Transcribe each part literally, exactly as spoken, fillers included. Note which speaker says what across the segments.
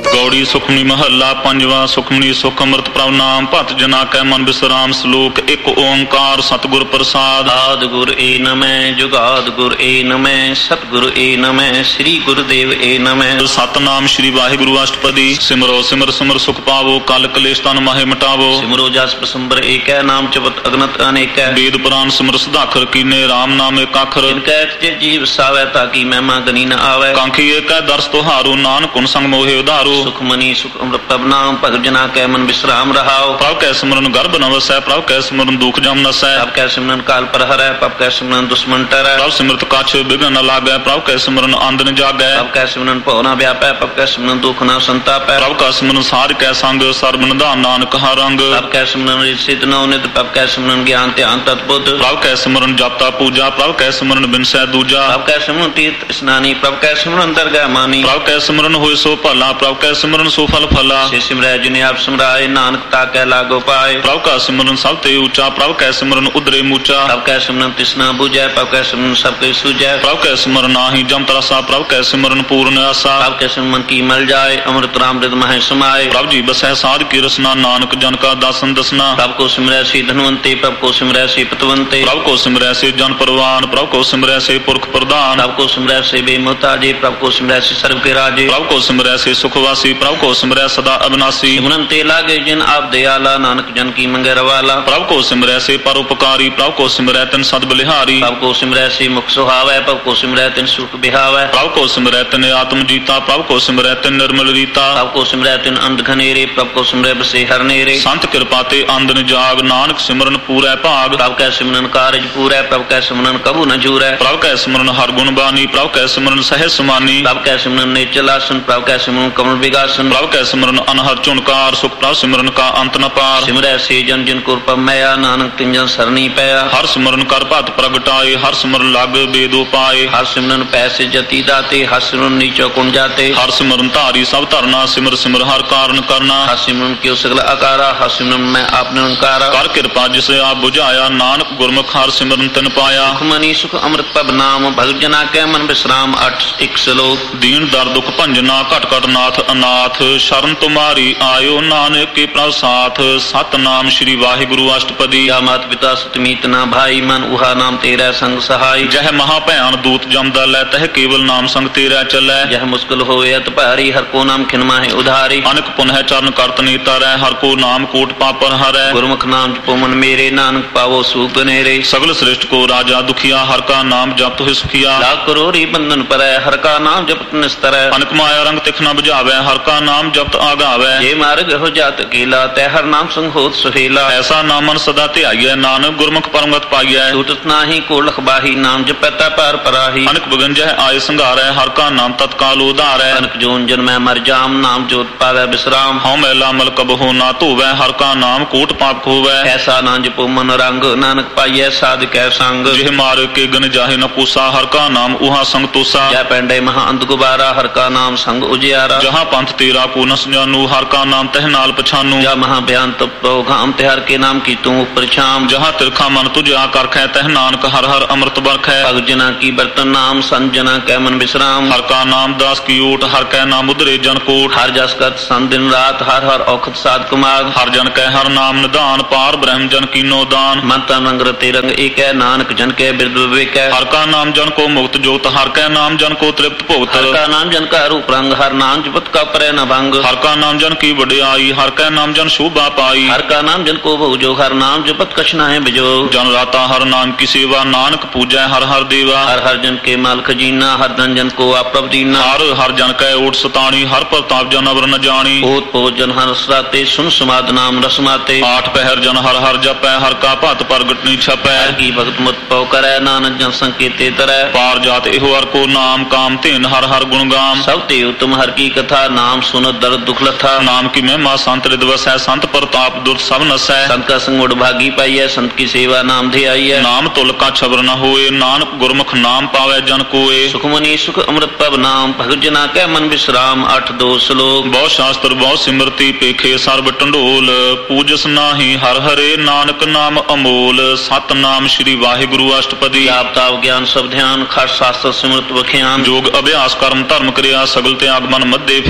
Speaker 1: गौड़ी सुखमनी महला पंजवा। सुखमनी सुख अमृत प्रभ नाम भत जना कै मन विश्राम। श्लोक एक ओंकार सतगुर प्रसाद।
Speaker 2: आद गुर ए नमः जुगाद गुर ए नमः सतगुर ए नमः श्री गुरुदेव ए नमः।
Speaker 1: सतनाम श्री वाहिगुरु अष्टपदी। सिमरो सिमर सिमर सुख पावो कल कलेश तन माहे मिटावो।
Speaker 2: सिमरो जस प्रसंबर एक नाम जपत अगनत अनेक।
Speaker 1: वेद पुराण सिमर सदाखर कीने राम नाम एक अखर।
Speaker 2: इनकै जीव सावै ताकि महिमा गनी न आवे।
Speaker 1: कांखी एक दर्श तुहारो नानक गुण संग मोहे उधारो।
Speaker 2: सुखमनी सुख अमृत प्रभ नाम भगत जना कै मन विश्राम रहाओ।
Speaker 1: प्रभ कै सिमरन गर्भ न वसै प्रभ कै सिमरन दुख जम नसै।
Speaker 2: प्रभ कै सिमरन काल पर हरै प्रभ कै सिमरन दुश्मन टरै।
Speaker 1: प्रभ सिमरत कछ बिघन न लागै प्रभ कै सिमरन आंद न जागै।
Speaker 2: प्रभ कै सिमरन भव न व्यापै प्रभ कै सिमरन दुख न संतापै।
Speaker 1: प्रभ का सिमरन साध कै संग सर्ब निधान नानक हर रंग।
Speaker 2: प्रभ कै सिमरन सिद्ध नौ नित प्रभ कै सिमरन ज्ञान ध्यान तत्बुद्ध।
Speaker 1: प्रभ कै सिमरन जपता पूजा प्रभ कै सिमरन बिनसै दूजा।
Speaker 2: प्रभ कै सिमरन तीर्थ स्नानी प्रभ कै सिमरन दरगाह मानी।
Speaker 1: प्रभ कै सिमरन होय सो भला प्रभ कै सिमरन सो फल फला।
Speaker 2: से सिमरै जिने आप सिमराए नानक ताकै लागो पाए।
Speaker 1: प्रभ का सिमरन सब ते ऊंचा प्रभ कै सिमरन उदरे मूचा।
Speaker 2: प्रभ कै सिमरन तिसना बुझै प्रभ कै सिमरन सब के सूझै।
Speaker 1: प्रभ कै सिमरन नाहि जम तरसा प्रभ कै सिमरन पूर्ण आसा।
Speaker 2: प्रभ कै सिमरन की मल जाए अमृत राम हृदय मह समाए।
Speaker 1: प्रभ जी बसै साध की रसना नानक जन का दासन दसना।
Speaker 2: प्रभ को सिमरै से धनवंते प्रभ को सिमरै से पतवंते।
Speaker 1: प्रभ को सिमरै से जन परवान प्रभ को सिमरै से पुरख प्रधान।
Speaker 2: प्रभ को सिमरै से बेमुहताजे प्रभ को सिमरै से सर्व के राजे।
Speaker 1: प्रभ को सिमरै से सुखवासी प्रभ को सिमरै सदा अविनाशी।
Speaker 2: सिमरन ते लागे जिन आप दयाला नानक जन की मंगे रवाला।
Speaker 1: प्रभ को सिमरै से परोपकारी प्रभ को सिमरै तिन सद बलिहारी।
Speaker 2: प्रभ को सिमरै से मुख सुहावै प्रभ को सिमरै तिन सुख बिहावै।
Speaker 1: प्रभ को सिमरै तिन आत्म जीता प्रभ को सिमरै तिन निर्मल रीता।
Speaker 2: प्रभ को सिमरै तिन अंध घनेरे प्रभ को सिमरै बसे हर नेरे।
Speaker 1: संत कृपा ते आंदन जाग नानक सिमरन पूरै भाग।
Speaker 2: प्रभ कै सिमरन कारज पूरै प्रभ कै सिमरन कबू न जूरै।
Speaker 1: प्रभ कै सिमरन हर गुण बानी प्रभ कै सिमरन सहज समानी।
Speaker 2: प्रभ कै सिमरन नेचल आसन प्रभ कै सिमरन कमल विगासन।
Speaker 1: प्रभ कै सिमरन अनहर चुनकार सुख प्रभ सिमरन का अंत न पार।
Speaker 2: सिमरै से जन जिन को पमया नानक तिन जन सरनी पया।
Speaker 1: हर सिमरन कर भत प्रगटाए हर सिमरन लाग बेदो पाए।
Speaker 2: हर सिमरन पैसे जति दाते हर सिमरन नीचो कुण जाते।
Speaker 1: हर सिमरन धारी सब धरना सिमर सिमर हर कारण करना।
Speaker 2: हर सिमरन क्यों सगल आकारा हर सिमरन मैं आप निरंकारा।
Speaker 1: कर कृपा जिसे आप बुझाया नानक गुरमुख हर सिमरन तिन पाया।
Speaker 2: सुखमनी सुख अमृत प्रभ नाम भगत जना कै मन विश्राम अठ एक श्लोक।
Speaker 1: दीन दर दुख भंजना घट घट नाथ अनाथ शरण तुम्हारी आयो नानक के प्रभ साथ। सतनाम श्री वाहिगुरु अष्टपदी।
Speaker 2: या मात पिता सुतमीत ना भाई मन उहा नाम तेरा संग सहाय।
Speaker 1: जह महाभयान दूत जमदा लै तह केवल नाम संग तेरा चलै।
Speaker 2: जह मुश्किल होए अत भारी हर को नाम खिन माहे उधारी।
Speaker 1: अनक पुनः चरण करत नीता रह हर को नाम कोट पापर हरै।
Speaker 2: गुरमुख नाम जपो मन मेरे नानक पावो सुख बनेरे।
Speaker 1: सगल श्रेष्ठ को राजा दुखिया हर का नाम जपत है सुखिया।
Speaker 2: लाख करोड़ी बंधन परै हर का नाम जपत निस्तरै।
Speaker 1: अनक माया रंग तिख न बुझावै हर का नाम जपत आगावै।
Speaker 2: ये मार्ग हो जात अकेला तै हर नाम संग होत सुहेला।
Speaker 1: ऐसा नामन सदा ध्याइयै नानक गुरमुख परमगत पाइयै।
Speaker 2: छूटत नाही को लख बाही नाम जपता पार पराही।
Speaker 1: अनक बिगन जह आय संघारै हर का नाम तत्काल उधारै।
Speaker 2: अनक जोन जन्मै मर जाम नाम जोत पावै विश्राम।
Speaker 1: हौ मैला मल कबहु ना धोवै हर का नाम कोट पाप खोवै।
Speaker 2: ऐसा ना जपो मन रंग नानक पाइयै साध कै संग।
Speaker 1: जिह मार के गन जाहे न पूसा हर का नाम उहा संग तोसा।
Speaker 2: जह पैंडे महा अंध गुबारा हर का नाम संग उजियारा।
Speaker 1: जहाँ पंथ तेरा को न जानु हर का नाम तह नाल पछानु।
Speaker 2: जहाँ महा बयान तप घाम तिहार के नाम की तू ऊपर छाम।
Speaker 1: जहाँ तिरखा मन तुझ आकरखै तह नानक हर हर अमृत बरखै।
Speaker 2: भगत जना की बर्तन नाम संत जना कै मन विश्राम।
Speaker 1: हर का नाम दास की ओट हर कै नाम उदरे जन कोट।
Speaker 2: हर जस कर संत दिन रात हर हर औखत साध कुमार।
Speaker 1: हर जन कै हर नाम निदान पार ब्रह्म जन कीनो दान।
Speaker 2: मन तन रंग रते रंग एक है नानक जन के बिरद विवेक है।
Speaker 1: हर का नाम जन को मुक्त जोत हर कै नाम जन को तृप्त भुगत।
Speaker 2: हर का नाम जन का रूप रंग हर नाम जपत का परै न भंग।
Speaker 1: हर का नाम जन की वड्याई हर कै नाम जन शोभा पाई।
Speaker 2: हर का नाम जन को भोजो हर नाम जपत कछ नाहि बिजो।
Speaker 1: जन राता हर नाम की सेवा नानक पूजै हर हर देवा।
Speaker 2: हर हर जन के माल खजीना हर धन जन को आप दीना।
Speaker 1: हर हर जन कै ओट सताणी हर प्रताप जन अवर न जानी।
Speaker 2: ओत पोत जन हर सराते सुन समाद नाम रसमाते।
Speaker 1: आठ पहर जन हर हर जपै हर का भत प्रगट नी छपै।
Speaker 2: हर की भगत मत पौ करै नानक जन संकेते तरੈ।
Speaker 1: पार जात एहो हर को नाम काम तेन हर हर गुण गाम।
Speaker 2: सब ते उत्तम हर की कथा नाम सुन दर्द दुख लथा।
Speaker 1: नाम की महिमा संत रिदवस है संत प्रताप दुर्त सब नसै।
Speaker 2: संत का संग उड़ भागी पाइयै संत की सेवा नाम ध्याई है।
Speaker 1: नाम तुल का छबर न होए नानक गुरमुख नाम पावै जन कोए।
Speaker 2: सुखमनी सुख अमृत प्रभ नाम भगत जना कै मन विश्राम अठ दो श्लोक।
Speaker 1: बहुत शास्त्र बहुत सिमरती पेखे सर्ब टंडोल। पूजस नाही हर हरे नानक नाम अमोल। सतनाम श्री वाहिगुरु अष्टपदी।
Speaker 2: जाप ताप ज्ञान सब ध्यान खट शास्त्र सिमरत वख्यान।
Speaker 1: जोग अभ्यास कर्म धर्म क्रिया सगल त्याग मन मध्य फिर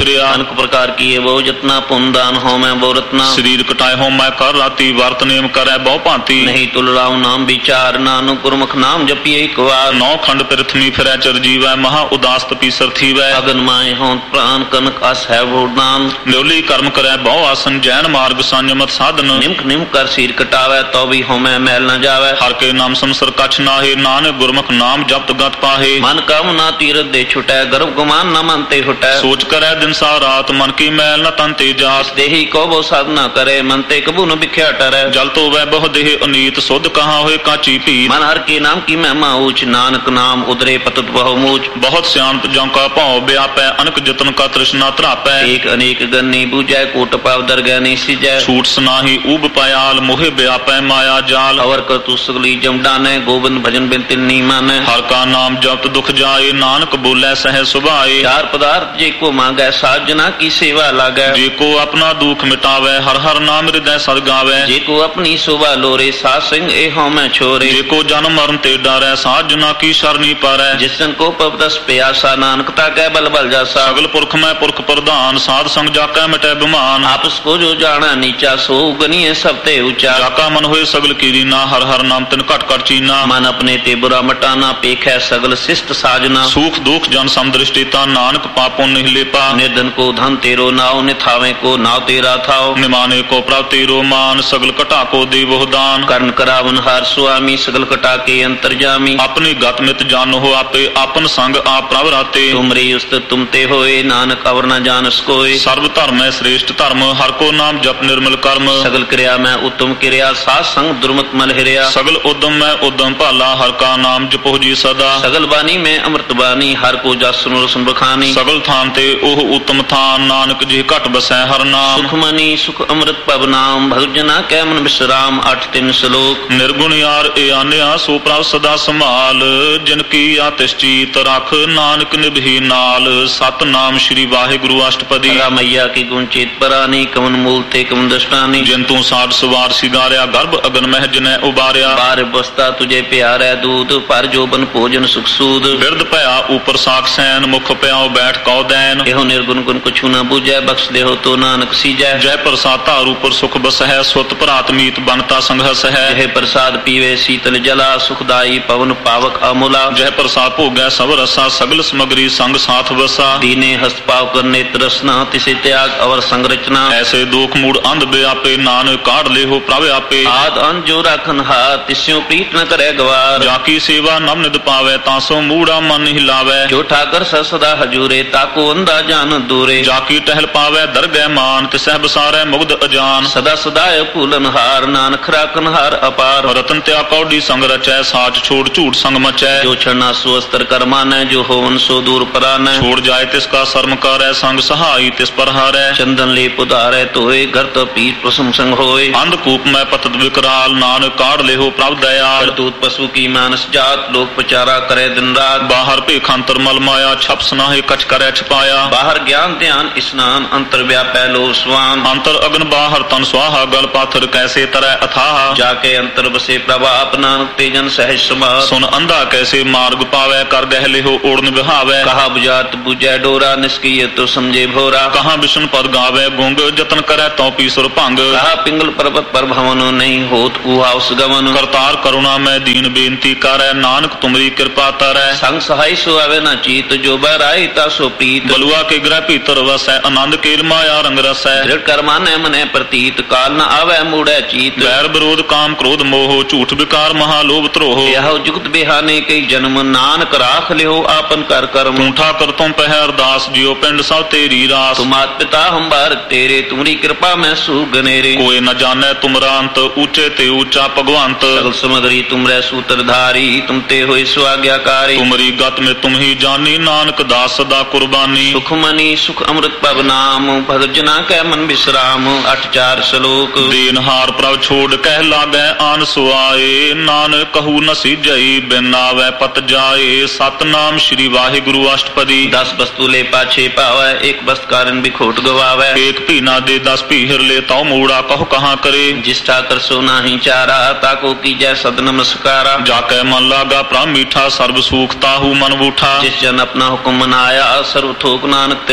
Speaker 1: ਫਿਰਿਆ।
Speaker 2: ਅਨਕ ਪ੍ਰਕਾਰ ਕੀਏ ਬਹੁ ਜਤਨਾ, ਪੁੰਨ ਦਾਨ ਹੋਮੈ ਬਹੁ ਰਤਨਾ।
Speaker 1: ਸਰੀਰ ਕਟਾਏ ਹੋ ਮੈਂ ਕਰ ਰਾਤੀ, ਵਰਤ ਨੇਮ ਕਰੈ ਬਹੁ ਭਾਂਤੀ।
Speaker 2: ਨਹੀਂ ਤੁਲ ਰਾਉ ਨਾਮ ਵਿਚਾਰ, ਨਾਨਕ ਗੁਰਮੁਖ ਨਾਮ ਜਪੀਏ ਇੱਕ ਵਾਰ।
Speaker 1: ਨੌ ਖੰਡ ਪ੍ਰਿਥਵੀ ਫਿਰੈ ਚਰਜੀਵੈ, ਮਹਾ ਉਦਾਸ ਤਪੀਸਰ ਥੀਵੈ।
Speaker 2: ਅਗਨ ਮਾਏ ਹੋਂ ਪ੍ਰਾਨ ਕਨਕ ਅਸ ਹੈ ਵੋਦਾਨ।
Speaker 1: ਨਿਉਲੀ ਕਰਮ ਕਰੈ ਬਹੁ ਆਸਨ, ਜੈਨ ਮਾਰਗ ਸੰਜਮਤ ਸਾਧਨ।
Speaker 2: ਨਿਮਕ ਨਿਮਕ ਕਰ ਸੀਰ ਕਟਾਵੈ, ਤੋ ਵੀ ਹੋਮੈ ਮੈਲ ਨ ਜਾਵੈ।
Speaker 1: ਹਰ ਕੇ ਨਾਮ ਸੰਸਰ ਕਛ ਨਾਹੇ, ਨਾਨਕ ਗੁਰਮੁਖ ਨਾਮ ਜਪਤ ਗਤ ਪਾਹੇ।
Speaker 2: ਮਨ ਕਮ ਨਾ ਤੀਰਥ ਦੇ ਛੁਟੈ, ਗਰਭ ਗੁਮਾਨ ਨ ਮਨ ਤੇ ਹੁਟੈ।
Speaker 1: ਸੋਚ ਕਰੈ ਦਿਨ ਸਾ ਰਾਤ, ਮਨ ਕੀ ਮੈਲ ਨ ਤਨ ਤੇ ਜਾਤ।
Speaker 2: ਦੇਹੀ ਕੋ ਬੋ ਸਾਧਨਾ ਕਰੇ, ਮਨ ਤੇ ਕਬੂ ਨ ਵਿਖਿਆ ਟਰੈ।
Speaker 1: ਜਲ ਤੋ ਵੈ ਬਹੁ ਦੇਹ ਅਨੀਤ, ਸੁਧ ਕਹਾਂ ਹੋਏ ਕਾਚੀ ਭੀਤ।
Speaker 2: ਮਨ ਹਰ ਕੇ ਨਾਮ ਕੀ ਮਹਿਮਾ ਊਚ, ਨਾਨਕ ਨਾਮ ਉਦਰੇ ਪਤਤ ਬਹੁ ਮੂਚ।
Speaker 1: ਬਹੁਤ ਸਿਆਣਪ ਜਉ ਕਾ ਭਉ ਵਿਆਪੈ, ਅਨਕ ਜਤਨ ਕਾ ਤ੍ਰਿਸ਼ਨਾ ਧਰਾਪੈ।
Speaker 2: ਏਕ ਅਨੇਕ ਗੰਨੀ ਬੂਝੈ, ਕੋਟ ਪਾਵ ਦਰਗਹਿ ਨਹੀਂ ਸਿਜੈ।
Speaker 1: ਛੂਟ ਸਨਾਹੀ ਊਬ ਪਿਆਲ, ਮੋਹਿ ਵਿਆਪੈ ਮਾਇਆ ਜਾਲ।
Speaker 2: ਅਵਰ ਕਰ ਤੂ ਸਗਲੀ ਜਮ ਡਾਨੈ, ਗੋਬਿੰਦ ਭਜਨ ਬਿਨ ਤਿਲ ਨੀ ਮਾਨੈ।
Speaker 1: ਹਰ ਕਾ ਨਾਮ ਜਪਤ ਦੁਖ ਜਾਏ, ਨਾਨਕ ਬੋਲੇ ਸਹਿ ਸੁਭਾਏ।
Speaker 2: ਚਾਰ ਪਦਾਰਥ ਜੇ ਕੋ ਮੰਗੈ, ਸਾਜਨਾ ਕੀ ਸੇਵਾ ਲਾਗੈ।
Speaker 1: ਜੇ ਕੋ ਆਪਣਾ ਦੁਖ ਮਿਟਾਵੈ, ਹਰ ਹਰ ਨਾਮ ਹਿਰਦੈ ਸਦ ਗਾਵੈ।
Speaker 2: ਜੇ ਕੋ ਆਪਣੀ ਸੋਭਾ ਲੋਰੇ, ਸਾਧ ਸਿੰਘ ਇਹ ਹਉਮੈ ਛੋਰੇ।
Speaker 1: ਜੇ ਕੋ ਜਨਮ ਮਰਨ ਤੇ ਡਰੈ, ਸਾਜਨਾ ਕੀ ਸ਼ਰਨੀ ਪਾਰੈ।
Speaker 2: ਜਿਸਨ ਕੋ ਪਵਦਸ ਪਿਆਸਾ, ਨਾਨਕ ਤਾਕੈ ਬਲ ਬਲ ਜਾਸਾ।
Speaker 1: ਸਗਲ ਪੁਰਖ ਮੈਂ ਪੁਰਖ ਪ੍ਰਧਾਨ, ਸਾਧ ਸੰਗ ਜਾਕੈ ਮਿਟੈ ਬਿਮਾਨ।
Speaker 2: ਆਪਸ ਕੋ ਜੋ ਜਾਣਾ ਨੀਚਾ, ਸੋ ਗਨੀਏ ਸਭ ਤੇ ਉੱਚਾ।
Speaker 1: ਜਾਕਾ ਮਨ ਹੋਏ ਸਗਲ ਕੀਰੀਨਾ, ਹਰ ਹਰ ਨਾਮ ਤਿਨ ਘਟ ਘਟ ਚੀਨਾ।
Speaker 2: ਮਨ ਆਪਣੇ ਤੇ ਬੁਰਾ ਮਟਾਨਾ, ਪੇਖੈ ਸਗਲ ਸਿਸ਼ਟ ਸਾਜਨਾ।
Speaker 1: ਸੂਖ ਦੁਖ ਜਨ ਸਮਦ੍ਰਿਸ਼ਟੀ, ਤਾ ਨਾਨਕ ਪਾਪੋ ਨਹੀਂ ਲੇਪਾ।
Speaker 2: ਨਿਰਧਨ ਕੋ ਧਨ ਤੇਰੋ ਨਾਉ, ਨਿਥਾਵੇਂ ਕੋ ਨਾਉ ਤੇਰਾ ਥਾਉ।
Speaker 1: ਨਿਮਾਨੇ ਕੋ ਪ੍ਰਭ ਤੇਰੋ ਮਾਨ, ਸਗਲ ਘਟਾ ਕੋ ਦੇਵੋ ਦਾਨ।
Speaker 2: ਕਰਨ ਕਰਾਵਨ ਹਾਰ ਸੁਆਮੀ, ਸਗਲ ਕਟਾ ਕੇ ਅੰਤਰਜਾਮੀ।
Speaker 1: ਆਪਣੀ ਗਤ ਮਿਤ ਜਾਣੋ ਆਪੇ, ਆਪਨ ਸੰਗ ਆਪ ਪ੍ਰਭ ਰਾਤੇ।
Speaker 2: ਤੁਮਰੀ ਉਸਤਤ ਤੁਮ ਤੇ ਹੋਏ, ਨਾਨਕ ਅਵਰ ਨ ਜਾਣਸ ਕੋਇ।
Speaker 1: ਸਰਬ ਧਰਮ ਹੈ ਸ੍ਰੇਸ਼ਟ ਧਰਮ, ਹਰ ਕੋ ਨਾਮ ਜਪ ਨਿਰਮਲ ਕਰਮ।
Speaker 2: ਸਗਲ ਕਿਰਿਆ ਮੈਂ ਉਤਮ ਕਿਰਿਆ, ਸਾਧ ਸੰਗ ਦੁਰਮਤ ਮਲ ਹਿਰਿਆ।
Speaker 1: ਸਗਲ ਉਦਮ ਮੈਂ ਉਦਮ ਭਾਲਾ, ਹਰ ਕਾ ਨਾਮ ਜਪੋ ਜੀ ਸਦਾ।
Speaker 2: ਸਗਲ ਬਾਣੀ ਮੈਂ ਅੰਮ੍ਰਿਤ ਬਾਣੀ, ਹਰ ਕੋ ਜਸ ਸੁਨੋ ਰਸਨ ਬਖਾਨੀ।
Speaker 1: ਸਗਲ ਥਾਨ ਤੇ ਉਹ ਉਤਮ ਥਾਨ, ਨਾਨਕ ਜੀ ਘਟ ਬਸੈ ਹਰ ਨਾਮ।
Speaker 2: ਸੁਖ ਮਨੀ ਸੁਖ ਅੰਮ੍ਰਿਤ ਪਵ ਨਾਮ, ਭਗਤ ਜਨਾ ਕੈ ਮਨ ਬਿਸਰਾਮ। ਅਠ ਤਿੰਨ ਸ਼ਲੋਕ।
Speaker 1: ਨਿਰਗੁਣ ਯਾਰ ਏ ਆਨਿਆ, ਸੋ ਪ੍ਰਭ ਸਦਾ ਸੰਭਾਲ। ਜਿਨ ਕੀ ਆਤਿਸ਼ ਚੀਤ ਰਖ, ਨਾਨਕ ਨਿਭੀ ਨਾਲ। ਸਤਨਾਮ ਸ੍ਰੀ ਵਾਹਿਗੁਰੂ ਅਸ਼ਟਪਦੀ।
Speaker 2: ਰਾਮਈਆ ਕੀ ਗੁਣ ਚੇਤ ਪਰਾਨੀ, ਕਮਨ ਮੂਲ ਤੇ ਕਮਨ ਦਸ਼ਟਾਨੀ।
Speaker 1: ਜਿਨ ਤੂੰ ਸਾਡ ਸਵਾਰ ਸਿਗਾਰਿਆ, ਗਰਭ ਅਗਨ ਮਹਿ ਜਿਨੈ ਉਬਾਰਿਆ।
Speaker 2: ਬਾਰ ਬਸਤਾ ਤੁਝੇ ਪਿਆਰੈ ਦੂਧ, ਪਰ ਜੋਬਨ ਭੋਜਨ ਸੁਖ ਸੂਦ।
Speaker 1: ਬਿਰਧ ਭਇਆ ਉਪਰ ਸਾਖ ਸੈਨ, ਮੁਖ ਪਿਆਉ ਬੈਠ ਕਉ ਦੈਨ।
Speaker 2: ਇਹੋ ਨਿਰਗੁਣ ਗੁਣ ਕਛੂ ਨ ਬੂਝੈ, ਬਖਸ਼ ਦੇਹੋ ਤੋ ਨਾਨਕ ਸੀਜੈ।
Speaker 1: ਜੈ ਪ੍ਰਸਾਦ ਧਾਰ ਉਪਰ ਸੁਖ ਬਸਹਿ, ਸੁਤ ਭਰਾਤ ਮੀਤ ਬਨਤਾ ਸੰਘਸ ਹੈ।
Speaker 2: ਜਹ ਪ੍ਰਸਾਦ ਪੀਵੇ ਸੀਤਲ ਜਲਾ, ਸੁਖਦਾਈ ਪਵਨ ਪਾਵਕ ਅਮੁਲਾ।
Speaker 1: ਜੈ ਪ੍ਰਸਾਦ ਭੋਗੈ ਸਭ ਰਸਾ, ਸਗਲ ਸਮਗਰੀ ਸੰਗ ਸਾਥ ਵਸਾ।
Speaker 2: ਦੀਨੇ ਹਸਤ ਪਾਵ ਕਰਨੇ ਤਰਸਨਾ, ਤਿਸੇ ਤਿਆਗ ਅਵਰ ਸੰਗ ਰਚਨਾ।
Speaker 1: ਐਸੇ ਦੁਖ ਮੂੜ ਅੰਧ ਬਿਆਪੇ, ਨਾਨਕ ਕਾਢ ਲੇਹੋ ਪ੍ਰਭ ਆਪੇ।
Speaker 2: ਆਦ ਅੰਨ ਜੋ ਰਾਖਨ ਹਾਰ, ਤਿਸਿਓ ਪ੍ਰੀਤ ਨ ਕਰੈ ਗਵਾਰ।
Speaker 1: ਜਾ ਕੀ ਸੇਵਾ ਨਮ ਨਿਦ ਪਾਵੈ, ਤਾਂ ਸੋ ਮੂੜਾ ਮਨ ਨਹੀਂ ਲਾਵੈ।
Speaker 2: ਜੋ ਠਾਕਰ ਸਦਾ ਹਜੂਰੇ, ਤਾਕੋ ਅੰਧਾ ਜਾਨ ਦੂਰੇ।
Speaker 1: ਜਾ ਕੀ ਟਹਿਲ ਪਾਵੈ ਦਰਗਹਿ ਮਾਨ, ਤਿਸਹਿ ਬਸਾਰੈ ਮੁਗਧ ਅਜਾਨ।
Speaker 2: ਸਦਾ ਸਦਾਇ ਭੂਲਨ ਹਾਰ, ਨਾਨਕ ਰਾਖਨ ਹਾਰ ਅਪਾਰ।
Speaker 1: ਰਤਨ ਤਿਆ ਕੌਡੀ ਸੰਗ ਰਚੈ, ਸਾਚ ਛੋੜ ਝੂਠ ਸੰਗ ਮਚੈ।
Speaker 2: ਜੋ ਛੜਨਾ ਸੋ ਅਸਤਰ ਕਰ ਮਾਨੈ, ਜੋ ਹੋਵਨ ਸੋ ਦੂਰ ਪਰਾਨੈ।
Speaker 1: ਛੋੜ ਜਾਏ ਤਿਸ ਕਾ ਸਰਮ ਕਰੈ, ਸੰਗ ਸਹਾਈ ਤਿਸ ਪਰ ਹਾਰੈ।
Speaker 2: ਚੰਦਨ ਲੇਪ ਉਧਾਰੈ ਧੋਏ, ਘਰ ਤੋ ਪੀਰ ਪ੍ਰਸਮ ਸੰਗ ਹੋਏ।
Speaker 1: ਅੰਧ ਕੂਪ ਮੈਂ ਪਤਤ ਵਿਕਰਾਲ, ਨਾਨਕ ਕਾਢ ਲੇਹੋ ਪ੍ਰਭ ਦਇਆਲ।
Speaker 2: ਕਰਤੂਤ ਪਸ਼ੂ ਕੀ ਮਾਨਸ ਜਾਤ, ਲੋਕ ਪਚਾਰਾ ਕਰੇ ਦਿਨ ਰਾਤ।
Speaker 1: ਬਾਹਰ ਭੇਖ ਅੰਤਰ ਮਲ ਮਾਇਆ, ਛਪ ਸਨਾਹੇ ਕਛ ਕਰੈ ਛਪਾਇਆ।
Speaker 2: ਬਾਹਰ ਗਿਆਨ ਧਿਆਨ ਇਸਨਾਨ, ਅੰਤਰ ਵਿਆਪੈ ਲੋ ਸਵਾਨ।
Speaker 1: ਅੰਤਰ ਅਗਨ ਬਾਹਰ ਤਨ ਸੁਆਹਾ, ਗਲ ਪਾਥਰ ਕੈਸੇ ਤਰੈ ਅਥਾਹ।
Speaker 2: ਜਾ ਕੇ ਅੰਤਰ ਬਸੇ ਪ੍ਰਭ ਆਪ, ਨਾਨਕ ਤੇਜਨ ਸਹਿਜ ਸਮਾਰ।
Speaker 1: ਸੁਨ ਅੰਧਾ ਕੈਸੇ ਮਾਰਗ ਪਾਵੈ, ਕਰ ਗਹਿ ਲਿਹੋ ਓੜਨ ਵਿਹਾਵੈ।
Speaker 2: ਕਹਾ ਬੁਝਾਤ ਬੁਝੈ ਡੋਰਾ, ਨਿਸਕੀਏ ਤੋ ਸਮਝੇ ਭੋਰਾ।
Speaker 1: ਕਹਾਂ ਵਿਸ਼ਨ ਪਦ ਗਾਵੈ ਗੁੰਗ, ਜਤਨ ਕਰੈ ਤਉ ਪੀਸੁਰ ਭੰਗ।
Speaker 2: ਕਹਾ ਪਿੰਗਲ ਪਰਬਤ ਪਰ ਭਵਨ, ਨਹੀਂ ਹੋਤ ਊਹਾ ਉਸ ਗਵਨ।
Speaker 1: ਕਰਤਾਰ ਕਰੁਣਾ ਮੈਂ ਦੀਨ ਬੇਨਤੀ ਕਰੈ, ਨਾਨਕ ਤੁਮਰੀ ਕਿਰਪਾ ਤਰੈ।
Speaker 2: ਸੰਗ ਸਹਾਈ ਸੋ ਆਵੇ ਨਾ ਚੀਤ, ਜੋ ਬਹਿਰਾਈ ਤਾ ਸੋ ਪ੍ਰੀਤ।
Speaker 1: ਬਲੂਆ ਕੇ ਗ੍ਰਹਿ ਭੀਤਰ ਵਸੈ, ਆਨੰਦ ਕੇਲ ਮਾਇਆ ਰੰਗ ਰਸੈ।
Speaker 2: ਦ੍ਰਿੜ ਕਰ ਮਾਨੈ ਮਨੈ ਪ੍ਰਤੀਤ, ਕਾਲ ਨ ਆਵੈ ਮੂੜੈ ਚੀਤ।
Speaker 1: ਵੈਰ ਵਿਰੋਧ ਕਾਮ ਕ੍ਰੋਧ ਮੋਹ, ਝੂਠ ਵਿਕਾਰ ਮਹਾ ਲੋਭ ਧਰੋਹ।
Speaker 2: ਇਹੋ ਜੁਗਤ ਬਿਹਾਨੇ ਕਈ ਜਨਮ, ਨਾਨਕ ਰਾਖ ਲਿਓ ਆਪਨ ਕਰ ਕਰਮ।
Speaker 1: ਤੂੰ ਠਾਕਰ ਤੁਮ ਪਹਿ ਅਰਦਾਸ, ਜਿਉ ਪਿੰਡ ਸਭ ਤੇਰੀ ਰਾਸ।
Speaker 2: ਤੁਮ ਮਾਤ ਪਿਤਾ ਹਮ ਬਾਰਕ ਤੇਰੇ, ਤੁਮਰੀ ਕਿਰਪਾ ਮੈਂ ਸੂ ਗਨੇਰੇ।
Speaker 1: ਕੋਇ ਨ ਜਾਣੈ ਤੁਮਰਾ ਅੰਤ, ਊਚੇ ਤੇ ਊਚਾ ਭਗਵੰਤ।
Speaker 2: ਸਗਲ ਸਮਗਰੀ ਤੁਮਰੇ ਸੂਤਰ ਧਾਰੀ, ਤੁਮ ਤੇ ਹੋਏ ਸੁਆਗਿਆਕਾਰੀ।
Speaker 1: ਤੁਮਰੀ ਗਤ ਮੇ ਤੁਮ ਹੀ ਜਾਨੀ, ਨਾਨਕ ਦਾਸ ਸਦਾ ਕੁਰਬਾਨੀ।
Speaker 2: ਸੁਖ ਮਨੀ ਸੁਖ ਅੰਮ੍ਰਿਤ ਪਵ ਨਾਮ, ਭਗਤ ਜਨਾ ਕੈ ਮਨ ਬਿਸਰਾਮ। ਅਠ ਚਾਰ ਸ਼ਲੋਕ।
Speaker 1: ਦੇਨਹਾਰ ਪ੍ਰਭ ਛੋੜ ਕਹਿ ਲਾਗੈ ਆਨ ਸੁਆਏ, ਨਾਨਕ ਕਹੂ ਨ ਸੀਜਈ, ਬਿਨ ਆਵੈ ਪਤ ਜਾਏ। ਸਤਨਾਮ ਸ੍ਰੀ ਵਾਹਿਗੁਰੂ ਅਸ਼ਟਪਦੀ।
Speaker 2: ਦਸ ਵਸਤੂ ਲੈ ਪਾਛੇ ਪਾਵੈ, ਇੱਕ ਵਸਤ ਕਾਰਨ ਵੀ ਖੋਟ ਗਵਾਵੈ।
Speaker 1: ਏਕ ਭੀ ਨਾ ਦੇ ਦਸ ਭੀਹਰ ਲੈ, ਤਉ ਮੂੜਾ ਕਹੁ ਕਹਾਂ ਕਰੇ।
Speaker 2: ਜਿਸ ਠਾਕਰ ਸੋ ਨਾਹੀ ਚਾਰਾ, ਤਾਕੋ ਕੀਜੈ ਸਦ ਨਮਸਕਾਰਾ।
Speaker 1: ਜਾ ਕੈ ਮਨ ਲਾਗਾ ਪ੍ਰਭ ਮੀਠਾ, ਸਰਬ ਸੂਖ ਤਾਹੂ ਮਨ ਬੂਠਾ।
Speaker 2: ਜਿਸ ਜਨ ਆਪਣਾ ਹੁਕਮ ਮਨਾਇਆ, ਸਰਬ ਥੋਕ ਨਾਨਕ ਤਿਨ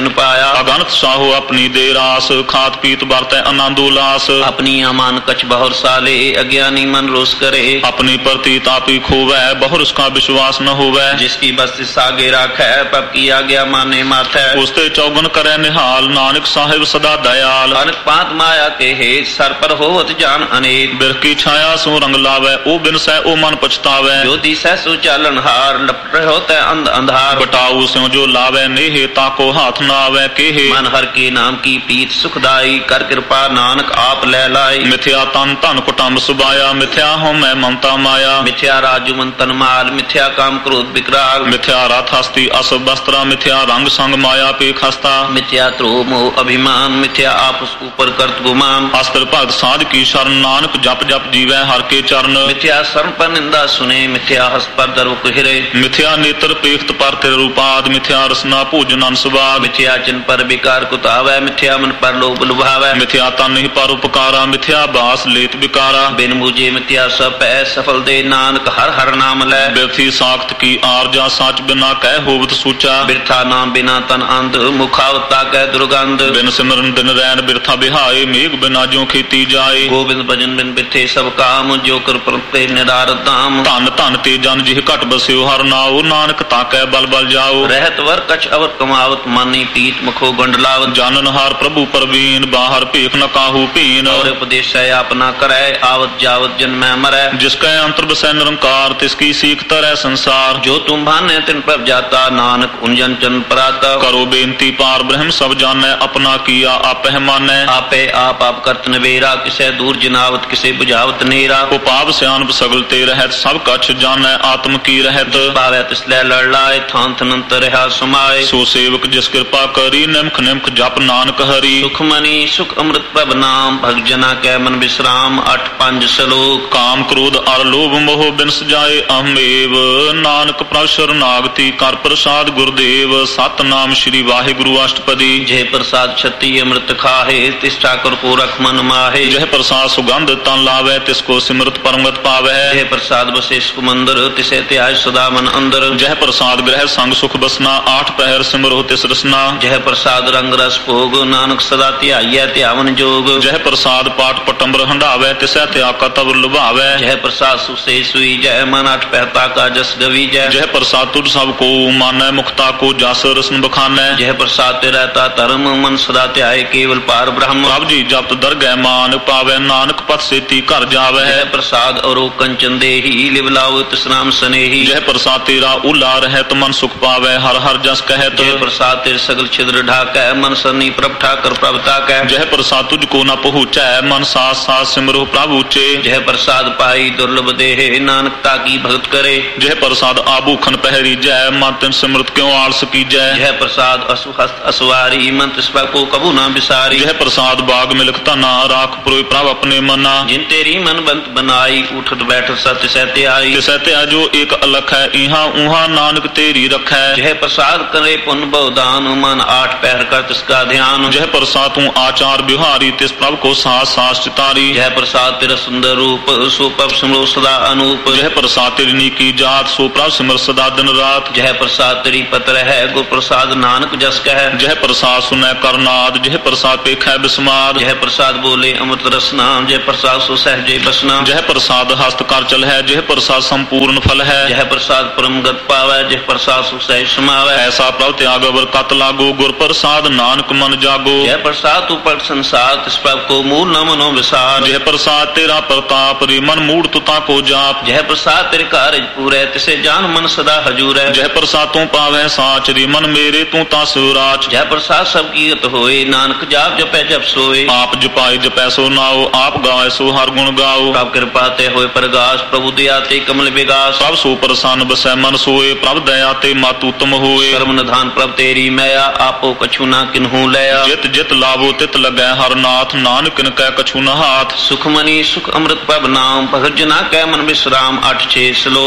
Speaker 2: ਬਿਨ ਪਾਇਆ।
Speaker 1: ਅਗਨਤ ਸਾਹੋ ਆਪਣੀ ਦੇ ਰਾਸ ਖਾਤ ਪੀਤ ਵਰਤੈ ਆਨੰਦ ਉਲਾਸ।
Speaker 2: ਆਪਣੀ ਅਮਾਨ ਕਛ ਬਹੁਰ ਸਾਲੇ ਅਗਿਆਨੀ ਮਨ ਰੋਸ ਕਰੇ।
Speaker 1: ਆਪਣੀ ਪ੍ਰਤੀ ਤਾਪੀ ਖੋਵੈ ਬਹੁਰ ਉਸਕਾ ਵਿਸ਼ਵਾਸ ਨ ਹੋਵੈ।
Speaker 2: ਜਿਸकी ਬਸਤਿ ਸਾਗੇ ਰਾਖੈ ਪਬ ਕੀ ਆਗਿਆ ਮਾਨੇ ਮਾਥੈ।
Speaker 1: ਉਸਤੇ ਚੌਗਨ ਕਰੈ ਨਿਹਾਲ ਨਾਨਕ ਸਾਹਿਬ ਸਦਾ ਦਇਆਲ।
Speaker 2: ਅਨਕ ਪਾਤ ਮਾਇਆ ਕੇ ਹੇਤ ਸਰ ਪਰ ਹੋਵਤ ਜਾਨ ਅਨੇਕ।
Speaker 1: ਬਿਰਕੀ ਛਾਇਆ ਸੋ ਰੰਗ ਲਾਵੈ ਉਹ ਬਿਨਸੈ ਉਹ ਮਨ ਪਛਤਾਵੈ।
Speaker 2: ਜੋ ਦਿਸੈ ਸੋ ਚਾਲਨ ਹਾਰ ਲਪਟ ਰਹੋ ਤੈ ਅੰਧ ਅੰਧਾਰ।
Speaker 1: ਬਟਾਊ ਸਿਉ ਜੋ ਲਾਵੈ ਨੇਹੇ ਤਾਕੋ ਹਾਥ ਨਾ ਆਵੈ ਕੇਹੇ।
Speaker 2: ਮਨ ਹਰ ਕੇ ਨਾਮ ਕੀ ਪ੍ਰੀਤ ਸੁਖਦਾਈ ਕਰ ਕਿਰਪਾ ਨਾਨਕ ਆਪ ਲੈ ਲਾਈ।
Speaker 1: ਮਿਥਿਆ ਤਨ ਧਨ ਕੁਟੰਬ ਸੁਬਾਇਆ ਮਿਥਿਆ ਹਉਮੈ ਮਮਤਾ ਮਾਇਆ।
Speaker 2: ਮਿਥਿਆ ਰਾਜੂ ਮਨ ਤਨ ਮਾਲ ਮਿਥਿਆ ਕਾਮ ਕ੍ਰੋਧ ਵਿਕਰਾਲ।
Speaker 1: ਮਿਥਿਆ ਰਥ ਹਸਤੀ ਅਸ ਬਸਤਰਾ ਮਿਥਿਆ ਰੰਗ ਸੰਗ ਮਾਇਆ ਪੇਖ ਹਸਤਾ।
Speaker 2: ਮਿਥਿਆ ਧਰੋ ਮੋਹ ਅਭਿਮਾਨ ਮਿਥਿਆ ਆਪਸ ਉਪਰ ਕਰਤ ਗੁਮਾਨ।
Speaker 1: ਅਸਤਰ ਭਗਤ ਸਾਧ ਕੀ ਸ਼ਰਨ ਨਾਨਕ ਜਪ ਜਪ ਜੀਵੈ ਹਰ ਕੇ ਚਰਨ।
Speaker 2: ਮਿਥਿਆ ਸਰਮ ਪਰ ਨਿੰਦਾ ਸੁਨੇ ਮਿਥਿਆ ਹਸ ਪਰ ਦਰੁ ਕੁਹਿਰੇ।
Speaker 1: ਮਿਥਿਆ ਨੇਤਰ ਪੇਖਤ ਪਰ ਤੇਰੇ ਰੂਪਾਦ ਮਿਥਿਆ ਰਸਨਾ ਭੋਜਨ ਅਨਸਵਾਦ।
Speaker 2: ਮਿਥਿਆ ਚਿਨ ਪਰ ਵਿਕਾਰ ਕੁਤਾਵੈ ਮਿਥਿਆ ਮਨ ਪਰ ਲੋਭ ਲੁਭਾਵੈ।
Speaker 1: ਮਿਥਿਆ ਤਨ ਨਹੀਂ ਪਰ ਉਪਕਾਰਾ ਮਿਥਿਆ ਬਾਸ ਲੇਤ ਵਿਕਾਰਾ।
Speaker 2: ਬਿਨ ਬੂਝੇ ਮਿਥਿਆ ਸਭ ਪੈ ਸਫਲ ਦੇ ਨਾਨਕ ਹਰ ਹਰ ਨਾਮ ਲੈ।
Speaker 1: ਬਿਰਥੀ ਸਾਖਤ ਕੀ ਆਰਜਾ ਸੱਚ ਬਿਨਾ ਕਹਿ ਹੋਵਤ ਸੂਚਾ।
Speaker 2: ਬਿਰਥਾ ਨਾਮ ਬਿਨਾ ਤਨ ਅੰਧ ਮੁਖਾਵਤਾ ਕਹਿ ਦੁਰਗੰਧ।
Speaker 1: ਬਿਨ ਸਿਮਰਨ ਦਿਨ ਰੈਣ ਬਿਰਥਾ ਬਿਹਾਏ ਮੇਘ ਬਿਨਾ ਜਿਉ ਖੇਤੀ ਜਾਏ।
Speaker 2: ਗੋਬਿੰਦ ਭਜਨ ਬਿਨ ਬਿਰਥੇ ਸਭ ਕਾਮ ਜੋ ਕਰ ਪ੍ਰਤੇ ਨਿਰਾਰਤ ਧਾਮ।
Speaker 1: ਧਨ ਧਨ ਤੇ ਜਨ ਜਿਹ ਘਟ ਬਸਿਓ ਹਰ ਨਾਉ ਨਾਨਕ ਤਾਕੈ ਬਲ ਬਲ ਜਾਓ।
Speaker 2: ਰਹਿਤ ਵਰ ਕਛ ਅਵਰ ਕਮਾਵਤ ਮਾਨੀ ਪੀਤ ਮੁਖੋ ਗੰਡਲਾਵਤ।
Speaker 1: ਜਾਨਨ ਹਾਰ ਪ੍ਰਭੂ ਪਰਵੀਨ ਬਾਹਰ ਭੇਖ ਨ ਕਾਹੂ ਭੀਨ।
Speaker 2: ਔਰ ਉਪਦੇਸ਼ੈ ਆਪਨਾ ਕਰੈ ਆਵਤ ਜਾਵਤ ਜਨਮੈ ਮਰੈ।
Speaker 1: ਜਿਸ ਕੈ ਅੰਤਰ ਬਸੈ ਨਿਰੰਕਾਰ ਤਿਸ ਕੀ ਸੀਖ ਤਰੈ ਸੰਸਾਰ।
Speaker 2: ਜੋ ਤੁਮ ਭਾਨੈ ਤਿਨ ਪ੍ਰਭ ਜਾਤਾ ਨਾਨਕ ਉੰਜਨ ਚਨ ਪਰਾਤਾ।
Speaker 1: ਕਰੋ ਬੇਨਤੀ ਪਾਰ ਬ੍ਰਹਮ ਸਭ ਜਾਣੈ ਆਪਣਾ ਕੀਆ ਆਪਹਿ ਮਾਨੈ।
Speaker 2: ਆਪੇ ਆਪ ਆਪ ਕਰਤ ਨਵੇਰਾ ਕਿਸੈ ਦੂਰ ਜਨਾਵਤ ਕਿਸੇ ਬੁਝਾਵਤ ਨੇਰਾ।
Speaker 1: ਉਪਾਵ ਸਿਆਨਪ ਸਗਲ ਤੇ ਰਹਿਤ ਸਭ ਕਛ ਜਾਣੈ ਆਤਮ ਕੀ ਰਹਿਤ।
Speaker 2: ਭਾਵੈ ਤਿਸ ਲੈ ਲੜ ਲਾਏ ਥਾਂ ਥਨੰਤ ਰਹਾ ਸਮਾਏ।
Speaker 1: ਸੋ ਸੇਵਕ ਜਿਸ ਕਿਰਪਾ ਕਰੀ ਨਿਮਖ ਨਿਮਖ ਜਪ ਨਾਨਕ ਹਰੀ।
Speaker 2: ਸੁਖ ਮਨੀ ਸੁਖ ਅੰਮ੍ਰਿਤ ਪ੍ਰਭ ਨਾਮ ਭਗ ਜਨਾ ਕੈ ਮਨ ਵਿਸਰਾਮ। ਅਠ ਪੰਜ ਸਲੋਕ।
Speaker 1: ਕਾਮ ਕ੍ਰੋਧ ਅਰ ਲੋਭ ਮੋਹ ਬਿਨਸ ਜਾਏ ਅਹਮੇਵ। ਨਾਨਕ ਪ੍ਰਭ ਸ਼ਰਨਾਗਤੀ ਕਰ ਪ੍ਰਸਾਦ ਗੁਰਦੇਵ। ਸਤਨਾਮ ਸ੍ਰੀ ਵਾਹਿਗੁਰੂ ਅਸ਼ਟਪਦੀ।
Speaker 2: ਜੇ ਪ੍ਰਸਾਦ ਛਤੀ ਅੰਮ੍ਰਿਤ ਖਾਹੇ ਤਿਸ ਠਾਕੁਰ ਕੋ ਰਖ ਮਨ ਮਾਹੇ।
Speaker 1: ਜਹ ਪ੍ਰਸਾਦ ਸੁਗੰਧ ਤਨ ਲਾਵੈ ਤਿਸ ਕੋ ਸਿਮਰਤ ਪਰਮਗਤ ਪਾਵੈ।
Speaker 2: ਜੇ ਪ੍ਰਸਾਦ ਬਸੇ ਸੁਖ ਮੰਦਰ ਤਿਸੇ ਧਿਆਇ ਸਦਾ ਮਨ ਅੰਦਰ।
Speaker 1: ਜਹ ਪ੍ਰਸਾਦ ਗ੍ਰਹਿ ਸੰਗ ਸੁਖ ਬਸਨਾ ਆਠ ਪਹਿਰ ਸਿਮਰੋ ਤਿਸ ਰਸਨਾ।
Speaker 2: ਜਹ ਪ੍ਰਸਾਦ ਰੰਗ ਰਸ ਭੋਗ ਨਾਨਕ ਸਦਾ ਧਿਆਈਐ ਧਿਆਵਨ ਜੋਗ।
Speaker 1: ਜਹ ਪ੍ਰਸਾਦ ਪਾਠ ਪਟੰਬਰ ਹੰਡਾਵੈ ਤਿਸੈ ਤਿਆਕਾ ਤਵ ਲੁਭਾਵੈ।
Speaker 2: ਜਹ ਪ੍ਰਸਾਦ ਸੁਸੇ ਸੁਈ ਜੈ ਮਨ ਅਠ ਪਹਿਤਾ ਕਾ ਜਸ ਗਵੀਜੈ।
Speaker 1: ਜਹ ਪ੍ਰਸਾਦ ਤੁਧ ਸਭ ਕੋ ਮਾਨੈ ਮੁਖਤਾ ਕੋ ਜਸ ਰਸਨ ਬਖਾਨੈ।
Speaker 2: ਜਹ ਪ੍ਰਸਾਦ ਤੇ ਰਹਤਾ ਧਰਮ ਮਨ ਸਦਾ ਧਿਆਏ ਕੇਵਲ ਪਾਰ ਬ੍ਰਹਮ।
Speaker 1: ਪ੍ਰਭ ਜੀ ਜਪਤ ਦਰਗਹਿ ਮਾਨ ਪਾਵੈ ਨਾਨਕ ਪਤ ਸੇਤੀ ਘਰ ਜਾਵੈ।
Speaker 2: ਜਹ ਪ੍ਰਸਾਦ ਔਰੋ ਕੰਚਨ ਦੇਹੀ ਲਿਵ ਲਾਓ ਤਿਸ ਨਾਮ ਸਨੇਹੀ।
Speaker 1: ਜਹ ਪ੍ਰਸਾਦ ਤੇਰਾ ਉਲਾ ਰਹਿਤ ਮਨ ਸੁਖ ਪਾਵੈ ਹਰ ਹਰ ਜਸ ਕਹਿਤ।
Speaker 2: ਜਹ ਪ੍ਰਸਾਦ ਤੇਰੇ ਸਗਲ ਛਿਦਰ ਢਾਕੈ ਮਨ ਸਰਨੀ ਪ੍ਰਭ ਠਾਕਰ ਪ੍ਰਭ ਤਾਕੈ।
Speaker 1: ਜਹ ਪ੍ਰਸਾਦ ਤੁਝ ਕੋ ਨ ਪਹੁੰਚੈ ਮਨ ਸਾਥ ਸਾਥ ਸਿਮਰੋ ਪ੍ਰਭ ਉੱਚੇ।
Speaker 2: ਜਹ ਪ੍ਰਸਾਦ ਪਾਈ ਦੁਰਲਭ ਦੇਹ ਨਾਨਕ ਤਾਕੀ ਭਗਤ ਕਰੇ।
Speaker 1: ਜਹ ਪ੍ਰਸਾਦ ਆਭੂਖਨ ਪਹਿਰੀ ਜੈ ਮਨ ਤਿਨ ਸਿਮਰਤ ਕਿਉ ਆਲਸ ਕੀਜੈ।
Speaker 2: ਜਹ ਪ੍ਰਸਾਦ ਅਸੁ ਹਸਤ ਅਸਵਾਰੀ ਮਨ ਤਿਸ ਕੋ ਕਬੂ ਨਾ ਬਿਸਾਰੀ।
Speaker 1: ਜਹ ਪ੍ਰਸਾਦ ਬਾਗ ਮਿਲਕ ਧਨਾ ਰਾਖ ਪੁਰੋਇ ਪ੍ਰਭ ਆਪਣੇ ਮਨਾ।
Speaker 2: ਜਿਨ ਤੇਰੀ ਮਨ ਬੰਤ ਬਨਾਈ ਉਠਤ ਬੈਠਤ ਸਤਿ ਸਹਿ ਆਈ।
Speaker 1: ਤਿਸੈ ਤੇ ਜੋ ਏਕ ਅਲਖ ਹੈ ਇਹਾਂ ਉਹਾਂ ਨਾਨਕ ਤੇਰੀ ਰਖੈ।
Speaker 2: ਜਹ ਪ੍ਰਸਾਦ ਕਰੇ ਪੁਨ ਬਉਦਾਨ ਮਨ ਆਠ ਪਹਿਰ ਕਰ ਤਿਸ ਕਾ ਧਿਆਨ।
Speaker 1: ਜਹ ਪ੍ਰਸਾਦ ਤੂੰ ਆਚਾਰ ਬਿਹਾਰੀ ਤਿਸ ਪ੍ਰਭ ਕੋ ਸਾਸ ਸਾਸ ਚਿਤਾਰੀ।
Speaker 2: ਜਹ ਪ੍ਰਸਾਦ ਤੇਰਾ ਸੁੰਦਰ ਰੂਪ ਸੋ ਪ੍ਰਭ ਸਿਮਰੋ ਸਦਾ ਅਨੂਪ।
Speaker 1: ਜਹ ਪ੍ਰਸਾਦ ਤੇਰੀ ਨੀਕੀ ਜਾਤ ਸੋ ਪ੍ਰਭ ਸਿਮਰ ਸਦਾ ਦਿਨ ਰਾਤ।
Speaker 2: ਜਹ ਪ੍ਰਸਾਦ ਤੇਰੀ ਪਤਰ ਹੈ ਗੁਰ ਪ੍ਰਸਾਦ ਨਾਨਕ ਜਸ ਕਹਿ।
Speaker 1: ਜਹ ਪ੍ਰਸਾਦ ਸੁਨੈ ਕਰਨਾਦ ਜਹ ਪ੍ਰਸਾਦ ਪੇਖੈ ਬਿਸਮਾਦ।
Speaker 2: ਜਹ ਪ੍ਰਸਾਦ ਬੋਲੇ ਅੰਮ੍ਰਿਤ ਰਸਨਾ ਜਹ ਪ੍ਰਸਾਦ ਸੋ ਸਹਿਜੇ ਬਸਨਾ।
Speaker 1: ਜਹ ਪ੍ਰਸਾਦ ਹਸਤ ਕਰ ਚਲ ਹੈ ਜਹ ਪ੍ਰਸਾਦ ਸੰਪੂਰਨ ਫਲ ਹੈ।
Speaker 2: ਜਹ ਪ੍ਰਸਾਦ ਪਰਮ ਗਤ ਪਾਵੈ ਜਹ ਪ੍ਰਸਾਦ ਸੁਖ ਸਹਿਜ ਸਮਾਵੈ।
Speaker 1: ਐਸਾ ਪ੍ਰਭ ਤਿਆਗ ਅਵਰ ਕਤ ਲਾਗੋ ਗੁਰ ਪ੍ਰਸਾਦ ਨਾਨਕ ਮਨ ਜਾਗੋ।
Speaker 2: ਜਹ ਪ੍ਰਸਾਦ ਤੂ ਪਟ ਸੰਸਾਰ ਤਿਸ ਪ੍ਰਭ ਕੋ ਮੂਲ ਨ ਮਨੋ ਵਿਸਾਰ।
Speaker 1: ਜਹ ਪ੍ਰਸਾਦ ਤੇਰਾ ਪ੍ਰਤਾਪ ਰੇ ਮਨ ਮੂੜ ਤੁਤਾ ਕੋ ਜਾਪ।
Speaker 2: ਜਹ ਪ੍ਰਸਾਦ ਤੇਰੇ ਕਾਰਜ ਪੂਰੈ ਤਿਸੇ ਜਾਨ ਮਨ ਸਦਾ ਹਜੂਰੈ।
Speaker 1: ਜਹ ਪ੍ਰਸਾਦ ਤੂੰ ਪਾਵੈ ਸਾਚ ਰੇ ਮਨ ਮੇਰੇ ਤੂੰ ਤਾਂ ਸਿਵਰਾਚ।
Speaker 2: ਜਹ ਪ੍ਰਸਾਦ ਸਭ ਕੀਰਤ ਹੋਏ ਨਾਨਕ ਜਾਪ ਜਪੈ ਜਪ ਸੋਏ।
Speaker 1: ਆਪ ਜਪਾਈ ਜਪੈ ਸੋ ਨਾਉ ਆਪ ਗਾਏ ਸੋ ਹਰ ਗੁਣ ਗਾਓ।
Speaker 2: ਪ੍ਰਭ ਕਿਰਪਾ ਤੇ ਹੋਏ ਪ੍ਰਗਾਸ ਪ੍ਰਭੂ ਦਇਆ ਤੇ ਕਮਲ ਵਿਗਾਸ।
Speaker 1: ਪ੍ਰਭ ਸੋ ਪ੍ਰਸੰਨ ਬਸੈ ਮਨ ਸੋਏ ਪ੍ਰਭ ਦਇਆ ਤੇ ਮਤ ਉਤਮ ਹੋਏ।
Speaker 2: ਕਰਮ ਨਿਧਾਨ ਪ੍ਰਭ ਤੇਰੀ ਮੈਆ ਆਪੋ ਕਛੂ ਨਾ ਕਿਨਹੂ ਲਿਆ।
Speaker 1: ਜਿਤ ਜਿਤ ਲਾਵੋ ਤਿਤ ਲੱਗੈ ਹਰ ਨਾਥ ਨਾਨਕ ਕਿਨ ਕੈ ਕਛੂ ਨ ਹਾਥ।
Speaker 2: ਸੁਖ ਮਨੀ ਸੁਖ ਅੰਮ੍ਰਿਤ ਪ੍ਰਭ ਨਾਮ ਭਗਤ ਜਨਾ ਕੈ ਮਨ ਵਿਸਰਾਮ। ਅਠ ਛੇ ਸਲੋਕ।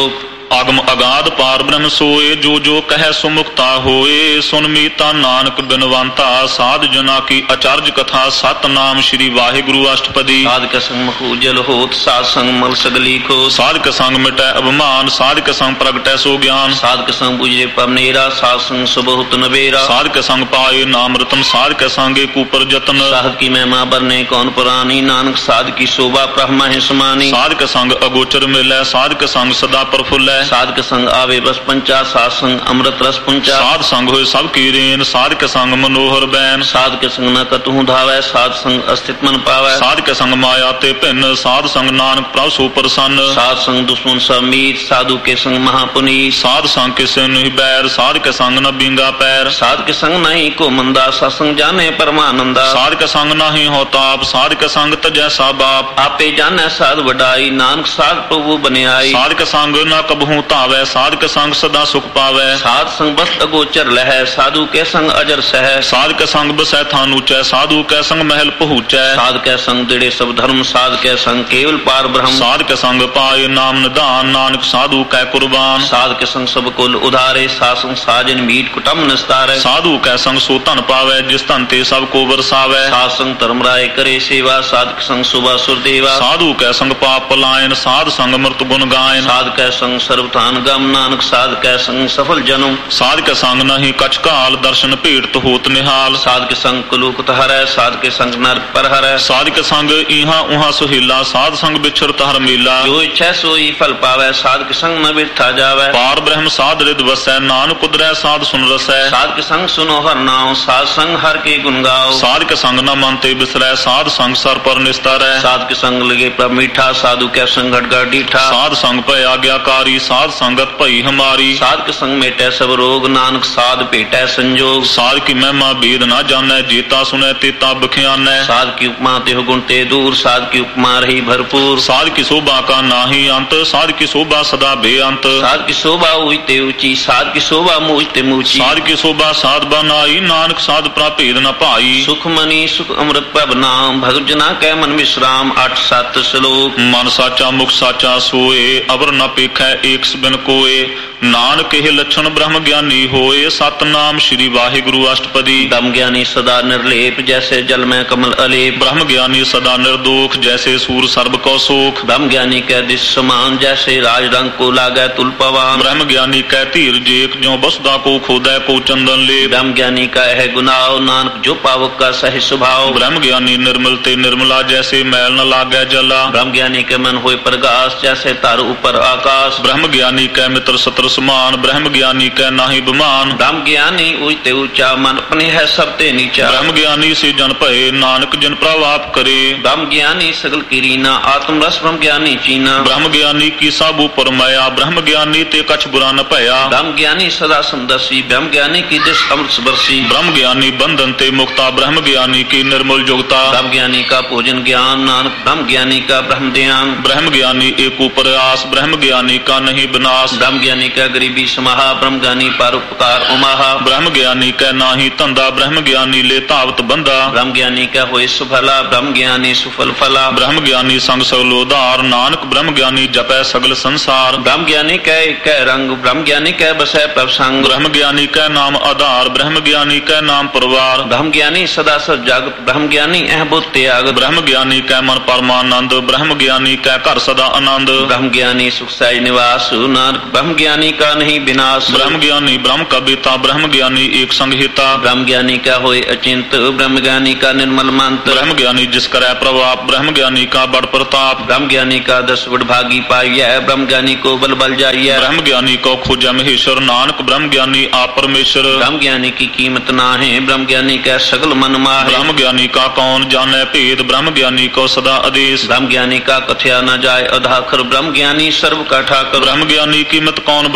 Speaker 1: ਆਗਮ ਅਗਾਧ ਪਾਰ ਬ੍ਰਹਮ ਸੋਏ, ਜੋ ਜੋ ਕਹਿ ਸੁਮੁਖਤਾ ਹੋਏ। ਸੁਨ ਮੀਤਾ ਨਾਨਕ ਬਿਨਵੰਤਾ, ਸਾਧ ਜਨਾ ਕੀ ਅਚਰਜ ਕਥਾ। ਸਤਨਾਮ ਸ੍ਰੀ ਵਾਹਿਗੁਰੂ ਅਸ਼ਟਪਦੀ।
Speaker 2: ਸਾਧਕ ਸੰਗ ਮਖੂਜਲ ਹੋਤ, ਸਾਧ ਸੰਗ ਮਲ ਸਗਲੀ ਖੋ।
Speaker 1: ਸਾਧਕ ਸੰਗ ਮਿਟੈ ਅਭਿਮਾਨ, ਸਾਧਕ ਸੰਗ ਪ੍ਰਗਟੈ ਸੋ ਗਿਆਨ।
Speaker 2: ਸਾਧਕ ਸੰਗ ਬੁਝੇ ਪਵਨੇਰਾ, ਸਾਧ ਸੰਗ ਸੁਬਹੁਤ ਨਵੇਰਾ।
Speaker 1: ਸਾਧਕ ਸੰਗ ਪਾਏ ਨਾਮ ਰਤਨ, ਸਾਧਕ ਸੰਗੇ ਕੂਪਰ ਜਤਨ।
Speaker 2: ਸਾਧ ਕੀ ਮਹਿਮਾ ਬਰਨੇ ਕੌਣ ਪੁਰਾਨੀ, ਨਾਨਕ ਸਾਧ ਕੀ ਸ਼ੋਭਾ ਬ੍ਰਹਮਾ ਹੈ ਸਮਾਨੀ।
Speaker 1: ਸਾਧਕ ਸੰਗ ਅਗੋਚਰ ਮਿਲੈ, ਸਾਧਕ ਸੰਗ ਸਦਾ ਪ੍ਰਫੁੱਲੈ।
Speaker 2: ਸਾਧਕ ਸੰਗ ਆਵੇ ਬਸ ਪੰਚਾ, ਸਾਧ ਸੰਗ ਅੰਮ੍ਰਿਤ ਰਸ ਪੁੰਚਾ।
Speaker 1: ਸਾਧ ਸੰਗ ਹੋਏ ਸਭ ਕੀ ਰੇਨ, ਸਾਧਕ ਸੰਗ ਮਨੋਹਰ ਬੈਨ।
Speaker 2: ਸਾਧਕ ਸੰਗ ਨ ਕਤਹੂ ਧਾਵੈ, ਸਾਧ ਸੰਗ ਅਸਥਿਤ ਮਨ ਪਾਵੈ।
Speaker 1: ਸਾਧਕ ਸੰਗ ਮਾਇਆ ਤੇ ਭਿੰਨ, ਸਾਧ ਸੰਗ ਨਾਨਕ ਪ੍ਰਭ ਸੋ ਪ੍ਰਸੰਨ।
Speaker 2: ਸਾਧ ਸੰਗ ਦੁਸ਼ਮਨ ਸਭ ਮੀਤ, ਸਾਧੂ ਕੇ ਸੰਗ ਮਹਾਪੁਨੀਤ।
Speaker 1: ਸਾਧ ਸੰਗ ਕਿਸੇ ਨਹੀਂ ਬੈਰ, ਸਾਧਕ ਸੰਗ ਨ ਬਿੰਗਾ ਪੈਰ।
Speaker 2: ਸਾਧਕ ਸੰਗ ਨਹੀਂ ਕੋ ਮੰਦਾ, ਸਤ ਸੰਗ ਜਾਣੇ ਪਰਮਾਨੰਦਾ।
Speaker 1: ਸਾਧਕ ਸੰਗ ਨਾਹੀ ਹੋ ਤਾਪ, ਸਾਧਕ ਸੰਗ ਤਜੈ ਸਾ ਬਾਪ।
Speaker 2: ਆਪੇ ਜਾਣੈ ਸਾਧ ਵਡਾਈ, ਨਾਨਕ ਸਾਧ ਪ੍ਰਭੂ ਬਨਿਆਈ।
Speaker 1: ਸਾਧਕ ਸੰਗ ਨ ਕਬਹੂ ਧਾਵੈ, ਸਾਧਕ ਸੰਗ ਸਦਾ ਸੁਖ ਪਾਵੈ।
Speaker 2: ਸਾਧ ਸੰਗ ਬਸ ਅਗੋਚਰ ਲਹੈ, ਸਾਧੂ ਕੇ ਸੰਗ ਅਜਰ ਸਹਿ।
Speaker 1: ਸਾਧਕ ਸੰਗ ਬਸੈ ਥਾਨ ਉਚੈ, ਸਾਧੂ ਕੈ ਸੰਗ ਮਹਿਲ ਪਹੁੰਚੈ।
Speaker 2: ਸਾਧ ਕੈ ਸੰਗ ਦਿੜੇ ਸਭ ਧਰਮ, ਸਾਧ ਕੈ ਸੰਗ ਕੇਵਲ ਪਾਰ ਬ੍ਰਹਮ।
Speaker 1: ਸਾਧਕ ਸੰਗ ਪਾਏ ਨਾਮ ਨਿਧਾਨ, ਨਾਨਕ ਸਾਧੂ ਕੈ ਕੁਰਬਾਨ।
Speaker 2: ਸਾਧ ਕੇ ਸੰਗ ਸਭ ਕੁਲ ਉਧਾਰੇ, ਸਾਧ ਸੰਗ ਸਾਜਨ ਮੀਟ ਕੁਟੰਬ ਨਿਸਤਾਰੈ।
Speaker 1: ਸਾਧੂ ਕੈ ਸੰਗ ਸੋ ਧਨ ਪਾਵੈ, ਜਿਸ ਧਨ ਤੇ ਸਭ ਕੋ ਵਰਸਾਵੈ।
Speaker 2: ਸਾਧ ਸੰਗ ਧਰਮ ਰਾਏ ਕਰੇ ਸੇਵਾ, ਸਾਧਕ ਸੰਗ ਸੁਭਾ ਸੁਰਦੇਵਾ।
Speaker 1: ਸਾਧੂ ਕੈ ਸੰਗ ਪਾਪ ਪਲਾਇਨ, ਸਾਧ ਸੰਗ ਮਰਤ ਗੁਣ ਗਾਇਨ।
Speaker 2: ਸਾਧ ਕੈ ਸੰਗ ਸਰਬਥਾਨ ਗਮ, ਨਾਨਕ ਸਾਧ ਕੈ ਸੰਗ ਸਫਲ ਜਨਮ।
Speaker 1: ਸਾਧਕ ਸੰਗ ਨਹੀਂ ਕਛ ਕਾਲ, ਦਰਸ਼ਨ ਭੇਟ ਹੋਤ ਨਿਹਾਲ।
Speaker 2: ਸਾਧਕ ਸੰਗ ਕੁਲੂਕਤ ਹਰੈ, ਸਾਧਕ ਸੰਗ ਨਰਕ ਪਰ ਹਰੈ।
Speaker 1: ਸਾਧਕ ਸੰਗ ਇਹਾਂ ਉਹਾਂ ਸੁਹੀਲਾ, ਸਾਧ ਸੰਗ ਵਿਛਰਤ ਹਰ ਮੇਲਾ।
Speaker 2: ਜੋ ਇੱਛੈ ਸੋਈ ਫਲ ਪਾਵੈ, ਸਾਧਕ ਸੰਗ ਨ ਬਿਰਥਾ ਜਾਵੈ।
Speaker 1: ਪਾਰ ਬ੍ਰਹਮ ਸਾਧ ਰਿਦ ਵਸੈ, ਨਾਨਕ ਉਦਰੈ ਸਾਧ ਸੁਨ ਰਸੈ।
Speaker 2: ਸਾਧਕ ਸੰਗ ਸੁਨੋ ਹਰ ਨਾਉ, ਸਾਧ ਸੰਗ ਹਰ ਕੇ ਗੁਣ ਗਾਓ।
Speaker 1: ਸਾਧਕ ਸੰਗ ਨ ਮਨ ਤੇ ਬਿਸਰੈ, ਸਾਧ ਸੰਗ ਸਰ ਪਰ ਨਿਸਤਾਰੈ।
Speaker 2: ਸਾਧਕ ਸੰਗ ਲਗੇ ਪ੍ਰਭ ਮੀਠਾ, ਸਾਧੂ ਕੈ ਸੰਗ ਘਟ ਘਟ ਡੀਠਾ।
Speaker 1: ਸਾਧ ਸੰਗ ਭੈ ਆਗਿਆਕਾਰੀ, ਸਾਧ ਸੰਗਤ ਭਈ ਹਮਾਰੀ।
Speaker 2: ਸਾਧਕ ਸੰਗ ਮੇਟੈ ਸਭ ਰੋਗ, ਨਾਨਕ ਸਾਧ ਭੇਟੈ ਸੰਜੋਗ।
Speaker 1: ਸਾਧ ਕੀ ਮਹਿਮਾ ਬੇਦ ਨਾ ਜਾਣੈ, ਜੇਤਾ ਸੁਣੈ ਤੇਤਾ ਬਖਿਆਨੈ।
Speaker 2: ਸਾਧ ਕੀ ਉਪਮਾ ਤਿਹੁ ਗੁਣ ਤੇ ਦੂਰ, ਸਾਧ ਕੀ ਉਪਮਾ ਰਹੀ ਭਰਪੂਰ।
Speaker 1: ਸਾਧ ਕੀ ਸ਼ੋਭਾ ਕਾ ਨਾਹੀ ਅੰਤ, ਸਾਧ ਕੀ ਸ਼ੋਭਾ ਸਦਾ ਬੇਅੰਤ।
Speaker 2: ਸਾਧ ਕੀ ਸ਼ੋਭਾ ਉਈ ਤੇ ਉੱਚੀ, ਸਾਧ ਕੀ ਸ਼ੋਭਾ ਮੂਝ ਤੇ ਮੂਚੀ।
Speaker 1: ਸਾਧ ਕੀ ਸ਼ੋਭਾ ਸਾਧ ਬਨਾਈ, ਨਾਨਕ ਸਾਧ ਪ੍ਰਾ ਭੇਦ ਨ ਭਾਈ।
Speaker 2: ਸੁਖ ਮਨੀ ਸੁਖ ਅੰਮ੍ਰਿਤ ਪ੍ਰਭ ਨਾਮ, ਭਗਤ ਜਨਾ ਕੈ ਮਨ ਵਿਸਰਾਮ। ਅੱਠ ਸੱਤ ਸ਼ਲੋਕ।
Speaker 1: ਮਨ ਸਾਚਾ ਮੁਖ ਸਾਚਾ ਸੋਏ, ਅਵਰ ਨ ਪੇਖੈ ਏਕਸ ਬਿਨ ਕੋਏ। ਨਾਨਕ ਇਹ ਲੱਛਣ ਬ੍ਰਹਮ ਗਿਆਨੀ ਹੋਏ, ਸਤਨਾਮ ਸ੍ਰੀ ਵਾਹਿਗੁਰੂ ਅਸ਼ਟਪਦੀ।
Speaker 2: ਬ੍ਰਹਮ ਗਿਆਨੀ ਸਦਾ ਨਿਰਲੇਪ, ਜੈਸੇ ਜਲ ਮੈਂ ਕਮਲ ਅਲੇਪ।
Speaker 1: ਬ੍ਰਹਮ ਗਿਆਨੀ ਸਦਾ ਨਿਰਦੋਖ, ਜੈਸੇ ਸੂਰ ਸਰਬ ਕੋ ਸੋਖ।
Speaker 2: ਬ੍ਰਹਮ ਗਿਆਨੀ ਕੈ ਦਿਸ ਸਮਾਨ, ਜੈਸੇ ਰਾਜ ਰੰਗ ਕੋ ਲਾਗੈ ਤੁਲ ਪਵਾਨ।
Speaker 1: ਬ੍ਰਹਮ ਗਿਆਨੀ ਕੈ ਧੀਰ ਜੇਕ, ਜਿਉ ਬਸਦਾ ਕੋ ਖੋਦੈ ਕੋ ਚੰਦਨ ਲੇਪ।
Speaker 2: ਬ੍ਰਹਮ ਗਿਆਨੀ ਕਾ ਹੈ ਗੁਨਾਹ, ਨਾਨਕ ਜੋ ਪਾਵਕ ਕਾ ਸਹਿ ਸੁਭਾਉ।
Speaker 1: ਬ੍ਰਹਮ ਗਿਆਨੀ ਨਿਰਮਲ ਤੇ ਨਿਰਮਲਾ, ਜੈਸੇ ਮੈਲ ਨ ਲਾਗੈ ਜਲਾ।
Speaker 2: ਬ੍ਰਹਮ ਗਿਆਨੀ ਕੇ ਮਨ ਹੋਏ ਪ੍ਰਗਾਸ, ਜੈਸੇ ਧਰ ਉਪਰ ਆਕਾਸ਼।
Speaker 1: ਬ੍ਰਹਮ ਗਿਆਨੀ ਕੈ ਮਿੱਤਰ ਸਤਰ ਸਮਾਨ, ਬ੍ਰਹਮ ਗਿਆਨੀ ਕੈ ਨਾਹੀ ਬਿਮਾਨ।
Speaker 2: ਬ੍ਰਹਮ ਗਿਆਨੀ ਉਚ ਤੇ ਉੱਚਾ, ਮਨ ਆਪਣੇ ਹੈ ਸਭ ਤੇ ਨੀਚਾ।
Speaker 1: ਬ੍ਰਹਮ ਗਿਆਨੀ ਸੇ ਜਨ ਭਏ, ਨਾਨਕ ਜਿਨ ਪ੍ਰਭ ਆਪ ਕਰੇ।
Speaker 2: ਬ੍ਰਹਮ ਗਿਆਨੀ ਸਗਲ ਕੀ ਰੀਨਾ, ਆਤਮ ਰਸ ਬ੍ਰਹਮ ਗਿਆਨੀ ਚੀਨਾ।
Speaker 1: ਬ੍ਰਹਮ ਗਿਆਨੀ ਕੀ ਸਭ ਉਪਰ ਮਾਇਆ, ਬ੍ਰਹਮ ਗਿਆਨੀ ਤੇ ਕਛ ਬੁਰਾ ਨ ਭਇਆ।
Speaker 2: ਬ੍ਰਹਮ ਗਿਆਨੀ ਸਦਾ ਸਮਦਰਸੀ, ਬ੍ਰਹਮ ਗਿਆਨੀ ਕੀ ਦਿਸ ਅੰਮ੍ਰਿਤ ਬਰਸੀ।
Speaker 1: ਬ੍ਰਹਮ ਗਿਆਨੀ ਬੰਧਨ ਤੇ ਮੁਕਤਾ, ਬ੍ਰਹਮ ਗਿਆਨੀ ਕੀ ਨਿਰਮਲ ਜੁਗਤਾ।
Speaker 2: ਬ੍ਰਹਮ ਗਿਆਨੀ ਕਾ ਭੋਜਨ ਗਿਆਨ, ਨਾਨਕ ਬ੍ਰਹਮ ਗਿਆਨੀ ਕਾ ਬ੍ਰਹਮ ਧਿਆਨ।
Speaker 1: ਬ੍ਰਹਮ ਗਿਆਨੀ ਏਕ ਉਪਰ ਆਸ, ਬ੍ਰਹਮ ਗਿਆਨੀ ਕਾ ਨਹੀਂ ਬਿਨਾਸ਼।
Speaker 2: ਬ੍ਰਹਮ ਗਿਆਨੀ ਕਾ ਗਰੀਬੀ ਸਮਾਹਾ, ਬ੍ਰਹਮ ਗਿਆਨੀ ਪਰ ਉਪਕਾਰ ਉਮਾਹਾ।
Speaker 1: ਬ੍ਰਹਮ ਗਿਆਨੀ ਕੈ ਨਾਹੀ ਧੰਦਾ, ਬ੍ਰਹਮ ਗਿਆਨੀ ਲੈ ਧਾਵਤ ਬੰਦਾ।
Speaker 2: ਬ੍ਰਹਮ ਗਿਆਨੀ ਕਾ ਹੋਏ ਸੁਫਲਾ, ਬ੍ਰਹਮ ਗਿਆਨੀ ਸੁਫਲ ਫਲਾ।
Speaker 1: ਬ੍ਰਹਮ ਗਿਆਨੀ ਸੰਗ ਸਗਲ ਉਧਾਰ, ਨਾਨਕ ਬ੍ਰਹਮ ਗਿਆਨੀ ਜਪੈ ਸਗਲ ਸੰਸਾਰ।
Speaker 2: ਬ੍ਰਹਮ ਗਿਆਨੀ ਕੈ ਇਕੈ ਰੰਗ, ਬ੍ਰਹਮ ਗਿਆਨੀ ਕੈ ਬਸੈ ਪ੍ਰਭ ਸੰਗ।
Speaker 1: ਬ੍ਰਹਮ ਗਿਆਨੀ ਕੈ ਨਾਮ ਆਧਾਰ, ਬ੍ਰਹਮ ਗਿਆਨੀ ਕੈ ਨਾਮ ਪਰਵਾਰ।
Speaker 2: ਬ੍ਰਹਮ ਗਿਆਨੀ ਸਦਾ ਸਚ ਜਗਤ, ਬ੍ਰਹਮ ਗਿਆਨੀ ਅਹ ਬੁੱਧ ਤਿਆਗਤ।
Speaker 1: ਬ੍ਰਹਮ ਗਿਆਨੀ ਕੈ ਮਨ ਪਰਮਾਨੰਦ, ਬ੍ਰਹਮ ਗਿਆਨੀ ਕੈ ਘਰ ਸਦਾ ਆਨੰਦ।
Speaker 2: ਬ੍ਰਹਮ ਗਿਆਨੀ ਸੁਖ ਸਹਿਜ ਨਿਵਾਸ, ਨਾਨਕ ਬ੍ਰਹਮ ਗਿਆਨੀ ਕਾ ਨਹੀਂ ਬਿਨਾਸ਼।
Speaker 1: ਬ੍ਰਹਮ ਗਿਆਨੀ ਬ੍ਰਹਮ ਕਾ ਬੇਤਾ, ਬ੍ਰਹਮ ਗਿਆਨੀ ਏਕ ਸੰਗ ਹਿਤਾ।
Speaker 2: ਬ੍ਰਹਮ ਗਿਆਨੀ ਕਾ ਹੋਏ ਅਚਿੰਤ, ਬ੍ਰਹਮ ਗਿਆਨੀ ਕਾ ਨਿਰਮਲ ਮੰਤ।
Speaker 1: ਬ੍ਰਹਮ ਗਿਆਨੀ ਜਿਸ ਕਰੈ ਪ੍ਰਭਾਪ, ਬ੍ਰਹਮ ਗਿਆਨੀ ਕਾ ਬੜ ਪ੍ਰਤਾਪ।
Speaker 2: ਬ੍ਰਹਮ ਗਿਆਨੀ ਕਾ ਦਸ ਵਡਭਾਗੀ ਪਾਈਐ, ਬ੍ਰਹਮ ਗਿਆਨੀ ਕੋ ਬਲ ਬਲ ਜਾਈਐ।
Speaker 1: ਬ੍ਰਹਮ ਗਿਆਨੀ ਕੋ ਖੋਜੈ ਮਹੇਸ਼ਰ, ਨਾਨਕ ਬ੍ਰਹਮ ਗਿਆਨੀ ਆਪ ਪਰਮੇਸ਼ਰ।
Speaker 2: ਬ੍ਰਹਮ ਗਿਆਨੀ ਕੀ ਕੀਮਤ ਨਾਹਿ, ਬ੍ਰਹਮ ਗਿਆਨੀ ਕੈ ਸਗਲ ਮਨ ਮਾਹਿ।
Speaker 1: ਬ੍ਰਹਮ ਗਿਆਨੀ ਕਾ ਕੌਣ ਜਾਣੈ ਭੇਦ, ਬ੍ਰਹਮ ਗਿਆਨੀ ਕੋ ਸਦਾ ਆਦੇਸ਼।
Speaker 2: ਬ੍ਰਹਮ ਗਿਆਨੀ ਕਾ ਕਥਿਆ ਨ ਜਾਏ ਅਧਾਖਰ, ਬ੍ਰਹਮ ਗਿਆਨੀ ਸਰਬ ਕਾ ਠਾਕਰ।
Speaker 1: ਬ੍ਰਹਮ ਗਿਆਨੀ ਕੀਮਤ ਕੌਣ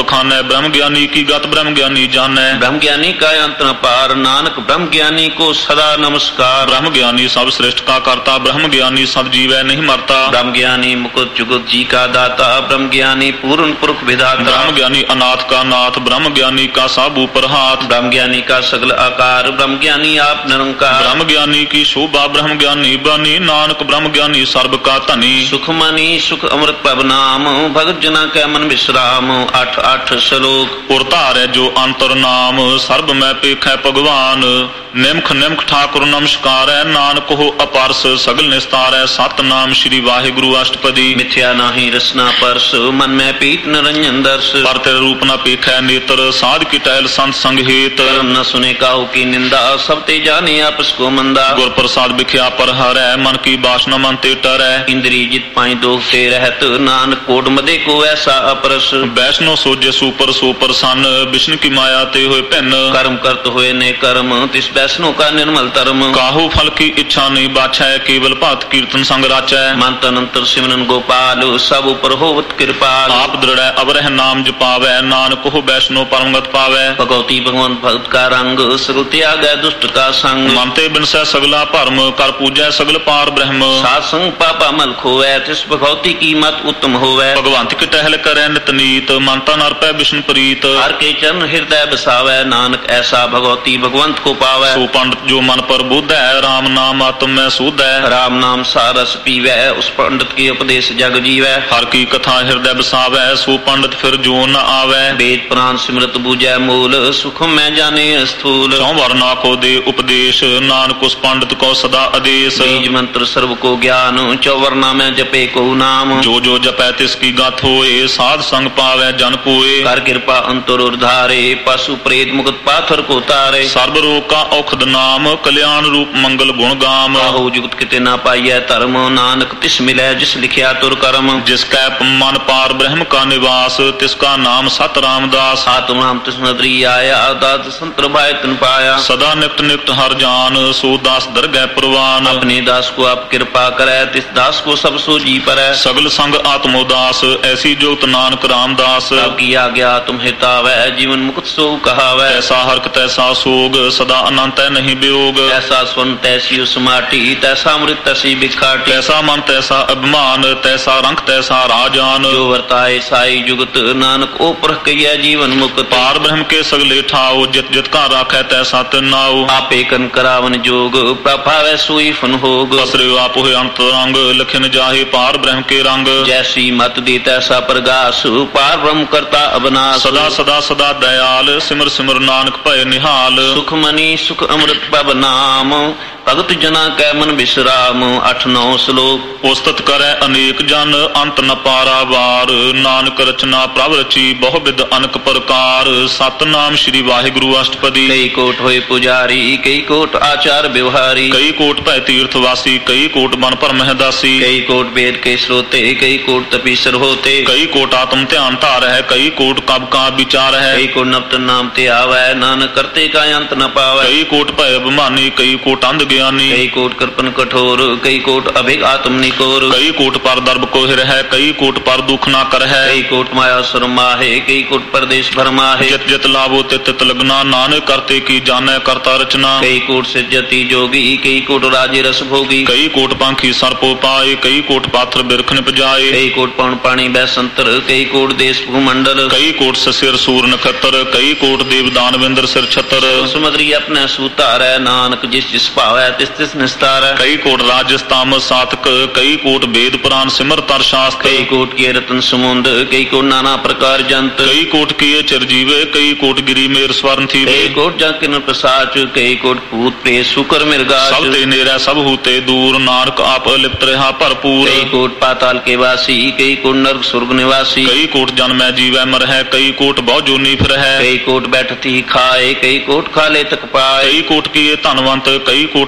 Speaker 1: बखानै ब्रह्म ज्ञानी की गत ब्रह्म ज्ञानी जानै
Speaker 2: ब्रह्म ज्ञानी का अंत न पार नानक ब्रह्म ज्ञानी को सदा नमस्कार
Speaker 1: ब्रह्म ज्ञानी सब श्रेष्ठ का करता ब्रह्म ज्ञानी सब जीवै नहीं मरता
Speaker 2: ब्रह्म ज्ञानी मुकुट जुगुत जी का दाता ब्रह्म ज्ञानी पूर्ण पुरुष विधाता
Speaker 1: ब्रह्म ज्ञानी अनाथ का नाथ ब्रह्म ज्ञानी का सब ऊपर हाथ
Speaker 2: ब्रह्म ज्ञानी का सगल आकार ब्रह्म ज्ञानी आप निरंकार
Speaker 1: ब्रह्म ज्ञानी की शोभा ब्रह्म ज्ञानी बनी नानक ब्रह्म ज्ञानी सर्ब का धनी
Speaker 2: सुख मनी सुख अमृत पब नाम भगत जना कै मन विश्राम अठ अठ श्लोक
Speaker 1: उरतार जो अंतर नाम सर्ब में पेखै भगवान निमख निमख ठाकुर नमस्कार है नानक हो अपारस सगल निस्तार है सत नाम श्री वाहिगुरु अष्टपदी
Speaker 2: मिथ्या नाही रसना परस मन में पीत निरंजन दर्श
Speaker 1: पर तेरे रूप न पेखै नेत्र साध की टहल संत संग हेत
Speaker 2: कर्म न सुने काहू की निंदा सब ते जाने आपस को मंदा
Speaker 1: गुर प्रसाद बिख्या पर हर है मन की बासना मन ते टर है
Speaker 2: इंद्री जित पाई दोख ते रहत नानक कोड मदे को ऐसा अपरस
Speaker 1: वैष्णो सोजे सुपर सोपर सन विष्णु की माया ते हुए भिन्न
Speaker 2: कर्म करत हुए ने कर्म तिस वैष्णो का निर्मल धर्म
Speaker 1: काहू फल की इच्छा नहीं बाछै केवल भक्त कीर्तन संग राचै
Speaker 2: मन तन अंतर सिमरन गोपाल सब ऊपर होवत कृपाल
Speaker 1: आप दृढ़ अवरह नाम जपावै नानक हो वैष्णो परमगत पावै
Speaker 2: भगवती भगवंत भक्त का रंग सगल त्याग दुष्ट का संग
Speaker 1: मनते बिनसै सगला भरम कर पूजै सगल पार ब्रह्म
Speaker 2: सात संग पापा मल खोवै तिस भगवती की मत उत्तम होवै
Speaker 1: भगवंत की टहल करै नित नीत मन तन अर्पै विष्णु प्रीत
Speaker 2: हर के चरण हृदय बसावै नानक ऐसा भगवती भगवंत को पावै
Speaker 1: सो पंडित जो मन पर बुद्ध है राम नाम आत्म में शुद्ध है
Speaker 2: राम नाम सारस पीवै उस पंडित के उपदेश जग जीवै
Speaker 1: हर की कथा हृदय बसावै सो पंडित फिर जो न आवै
Speaker 2: वेद पुराण सिमरत बूझै मूल सुख में जाने स्थूल
Speaker 1: चौवर ना को दे उपदेश नानक उस पंडित को सदा आदेश
Speaker 2: बीज मंत्र सर्व को ज्ञान चौवरना में जपे को नाम
Speaker 1: जो जो जपै तिसकी गाथ होए साध संग पावै जन कोए
Speaker 2: कर कृपा अंतर उर्धारे पशु प्रेत मुक्त पाथर को तारे
Speaker 1: सर्व रोग का औखद नाम कल्याण रूप मंगल गुण गाम
Speaker 2: हो जुगत किते ना पाइय धर्म नानक तिस मिलै जिस लिखिया तुर कर्म
Speaker 1: जिसका मन पार ब्रह्म का निवास तिसका नाम सत रामदास
Speaker 2: आत्म नाम तिस नदरी आया दात संतर भाई तन पाया
Speaker 1: सदा निकट निकट हर जान सो दास दरगह प्रवान
Speaker 2: अपने दास को आप कृपा करे तिस दास को सब सो जी परै
Speaker 1: सगल संग आत्मोदास ऐसी जोत नानक रामदास
Speaker 2: की आज्ञा तुम हितावै जीवन मुक्त सो कहावै
Speaker 1: ऐसा हरक तैसा सोग सदा अनंत है नहीं वियोग
Speaker 2: ऐसा स्वर्ण तैसी उस माटी तैसा अमृत तैसी बिखाटी
Speaker 1: तैसा मन तैसा अभिमान तैसा रंग तैसा राजान
Speaker 2: जो वर्ताए साई जुगत नानक ओ परख कहिए जीवन मुक्त
Speaker 1: पार ब्रह्म के सगले ठाओ जित जित का राखै तैसा तिनाओ
Speaker 2: आपे कन करावन जोग प्रभावै सोई फन होग
Speaker 1: बसरे आप हुए अंतरंग लखन जाहे पार ब्रह्म के रंग
Speaker 2: जैसी मत दी तैसा प्रगास पार ब्रह्म करता अबनास
Speaker 1: सदा सदा सदा दयाल सिमर सिमर नानक भय निहाल
Speaker 2: सुख मनी सुख अमृत पब नाम भगत जना कै मन विश्राम अठ नौ श्लोक
Speaker 1: उस्तत करे अनेक जन अंत न पारावार नानक रचना प्रभ रची बहु विध अनक प्रकार सत नाम श्री वाहिगुरु अष्टपदी
Speaker 2: कई कोट होए पुजारी कई कोट आचार व्यवहारी
Speaker 1: कई कोट भय तीर्थवासी कई कोट मन पर महदासी
Speaker 2: कई कोट वेद के श्रोते कई कोट तपीसर होते
Speaker 1: कई कोट आत्म ध्यान धार है कई कोट कब का विचार है
Speaker 2: कई कोट नवत नाम ते आवै नानक करते का अंत न पावै
Speaker 1: कई कोट भय अभिमानी कई कोट अंध ज्ञानी
Speaker 2: कई कोट कृपन कठोर कई कोट अभिग आत्म निकोर
Speaker 1: कई कोट पर दर्भ कोहिर है कई कोट पर दुख ना कर है
Speaker 2: कई कोट माया सुरमा है कई कोट परदेश भरमा है
Speaker 1: जित जित लाभो तित तित लगना नानक करते की जाने करता रचना
Speaker 2: कई कोट से जति जोगी कई कोट राजे रस भोगी
Speaker 1: कई कोट पंखी सर्पो पाए कई कोट पात्र बिरख निप जाए
Speaker 2: कई कोट पौन पानी बैसंतर कई कोट देश भूमंडल
Speaker 1: कई कोट ससिर सूर नखत्र कई कोट देव दानवेंद्र सिर छतर
Speaker 2: सुमद्री अपने सूतार है नानक जिस जिस पावै तिस तिस निस्तार है
Speaker 1: कई कोट राजस्ताम सातक कई कोट वेद पुराण सिमर तर शास्त्र
Speaker 2: कई कोट के रतन समुंद कई कोट नाना प्रकार जंत
Speaker 1: कई कोट किए चिरजीवे कई कोट गिरी मेर स्वर्ण थी
Speaker 2: कई कोट जाकिन प्रसाच कई कोट पूत प्रेत शुकर मिर्गाच
Speaker 1: सब ते नेरा सब हूते दूर नानक आप लिप्त रहा भरपूर
Speaker 2: कई कोट पाताल के वासी कई कोट नरक स्वर्ग निवासी
Speaker 1: कई कोट जन्मै जीवै मर है कई कोट बहु जोनी फिर है
Speaker 2: कई कोट बैठती खाए कई कोट खाले तक पाए
Speaker 1: कई कोट किए धनवंत कई कोट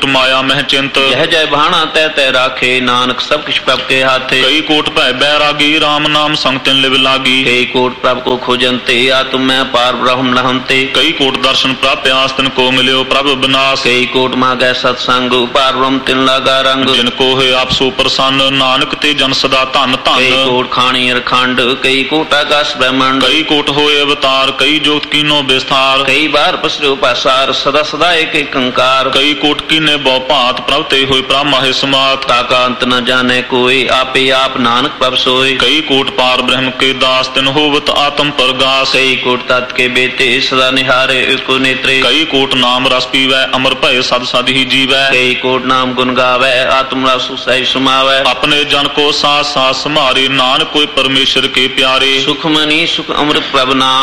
Speaker 1: ਕੋਟ ਮਾਇਆ ਮਹਿ ਚਿੰਤ
Speaker 2: ਜਹ ਜੈ ਬਾਣਾ ਤੈ ਤੈ ਰਾਖੇ ਨਾਨਕ ਸਭ ਕਿਛ ਪ੍ਰਭ ਕੇ ਹਾਥੇ
Speaker 1: ਕਈ ਕੋਟ ਭੈ ਬੈਰਾਗੀ RAM ਨਾਮ ਸੰਗ ਤਿਨ ਲਿਵ ਲਾਗੀ
Speaker 2: ਕਈ ਕੋਟ ਪ੍ਰਭ ਕੋ ਖੋਜੰਤੇ ਆਤਮ ਮੈਂ ਪਾਰ ਬ੍ਰਹਮ ਲਹੰਤੇ
Speaker 1: ਕਈ ਕੋਟ ਦਰਸ਼ਨ ਪ੍ਰਾਪਿਆਸ ਤਿਨ ਕੋ ਮਿਲਿਓ ਪ੍ਰਭ ਬਿਨਾਸ਼
Speaker 2: ਕਈ ਕੋਟ ਮਾਗੈ ਸਤ ਸੰਗ ਪਾਰ ਬ੍ਰਹਮ ਤਿਨ ਲਾਗਾ ਰੰਗ
Speaker 1: ਜਿਨ ਕੋ ਹੋਏ ਆਪਸੋ ਪ੍ਰਸੰਨ ਨਾਨਕ ਤੇ ਜਨ ਸਦਾ ਧਨ
Speaker 2: ਕਈ
Speaker 1: ਧਨ
Speaker 2: ਕੋਟ ਖਾਣੀ ਰਖੰਡ ਕਈ ਕੋਟ ਆਕਾਸ਼ ਬ੍ਰਹਮੰਡ
Speaker 1: ਕਈ ਕੋਟ ਹੋਏ ਅਵਤਾਰ ਕਈ ਜੋਤ ਕੀਨੋ ਵਿਸਥਾਰ
Speaker 2: ਕਈ ਬਾਰ ਪਸਰਿਓ ਪਾਸਾਰ ਸਦਾ ਸਦਾ ਏਕ ਏਕੰਕਾਰ
Speaker 1: ਕਈ ਕੋਟ ਕੀਨੇ ਬਹੁ ਭਾਂਤ ਪ੍ਰਭ ਤੇ ਹੋਏ ਪ੍ਰਮਾਹਿ ਸਮਾਤ
Speaker 2: ਤਾ ਕਾ ਅੰਤ ਨ ਜਾਣੈ ਕੋਈ ਆਪੇ ਆਪ ਨਾਨਕ ਪ੍ਰਭ ਸੋਏ
Speaker 1: ਕਈ ਕੋਟ ਪਾਰ ਬ੍ਰਹਮ ਕੇ ਦਾਸ ਤਿਨ ਹੋਵਤ ਆਤਮ ਪ੍ਰਗਾਸ
Speaker 2: ਕਈ ਕੋਟ ਤਤ ਕੇ ਬੇਤੇ ਸਦਾ ਨਿਹਾਰੇ ਇਕੋ ਨੇਤਰੇ
Speaker 1: ਕਈ ਕੋਟ ਨਾਮ ਰਸ ਪੀਵੈ ਅਮਰ ਭਏ ਸਦ ਸਦ ਹੀ ਜੀਵੈ
Speaker 2: ਕਈ ਕੋਟ ਨਾਮ ਗੁਣ ਗਾਵੈ ਆਤਮ ਰਸ ਸਹਿ ਸਮਾਵੈ
Speaker 1: ਆਪਣੇ ਜਨ ਕੋ ਸਾਥ ਸਾਥ ਸਮਾਰੇ ਨਾਨਕ ਕੋਈ ਪਰਮੇਸ਼ਰ ਕੇ ਪਿਆਰੇ
Speaker 2: ਸੁਖ ਮਨੀ ਸੁਖ ਅੰਮ੍ਰਿਤ ਪ੍ਰਭ ਨਾਮ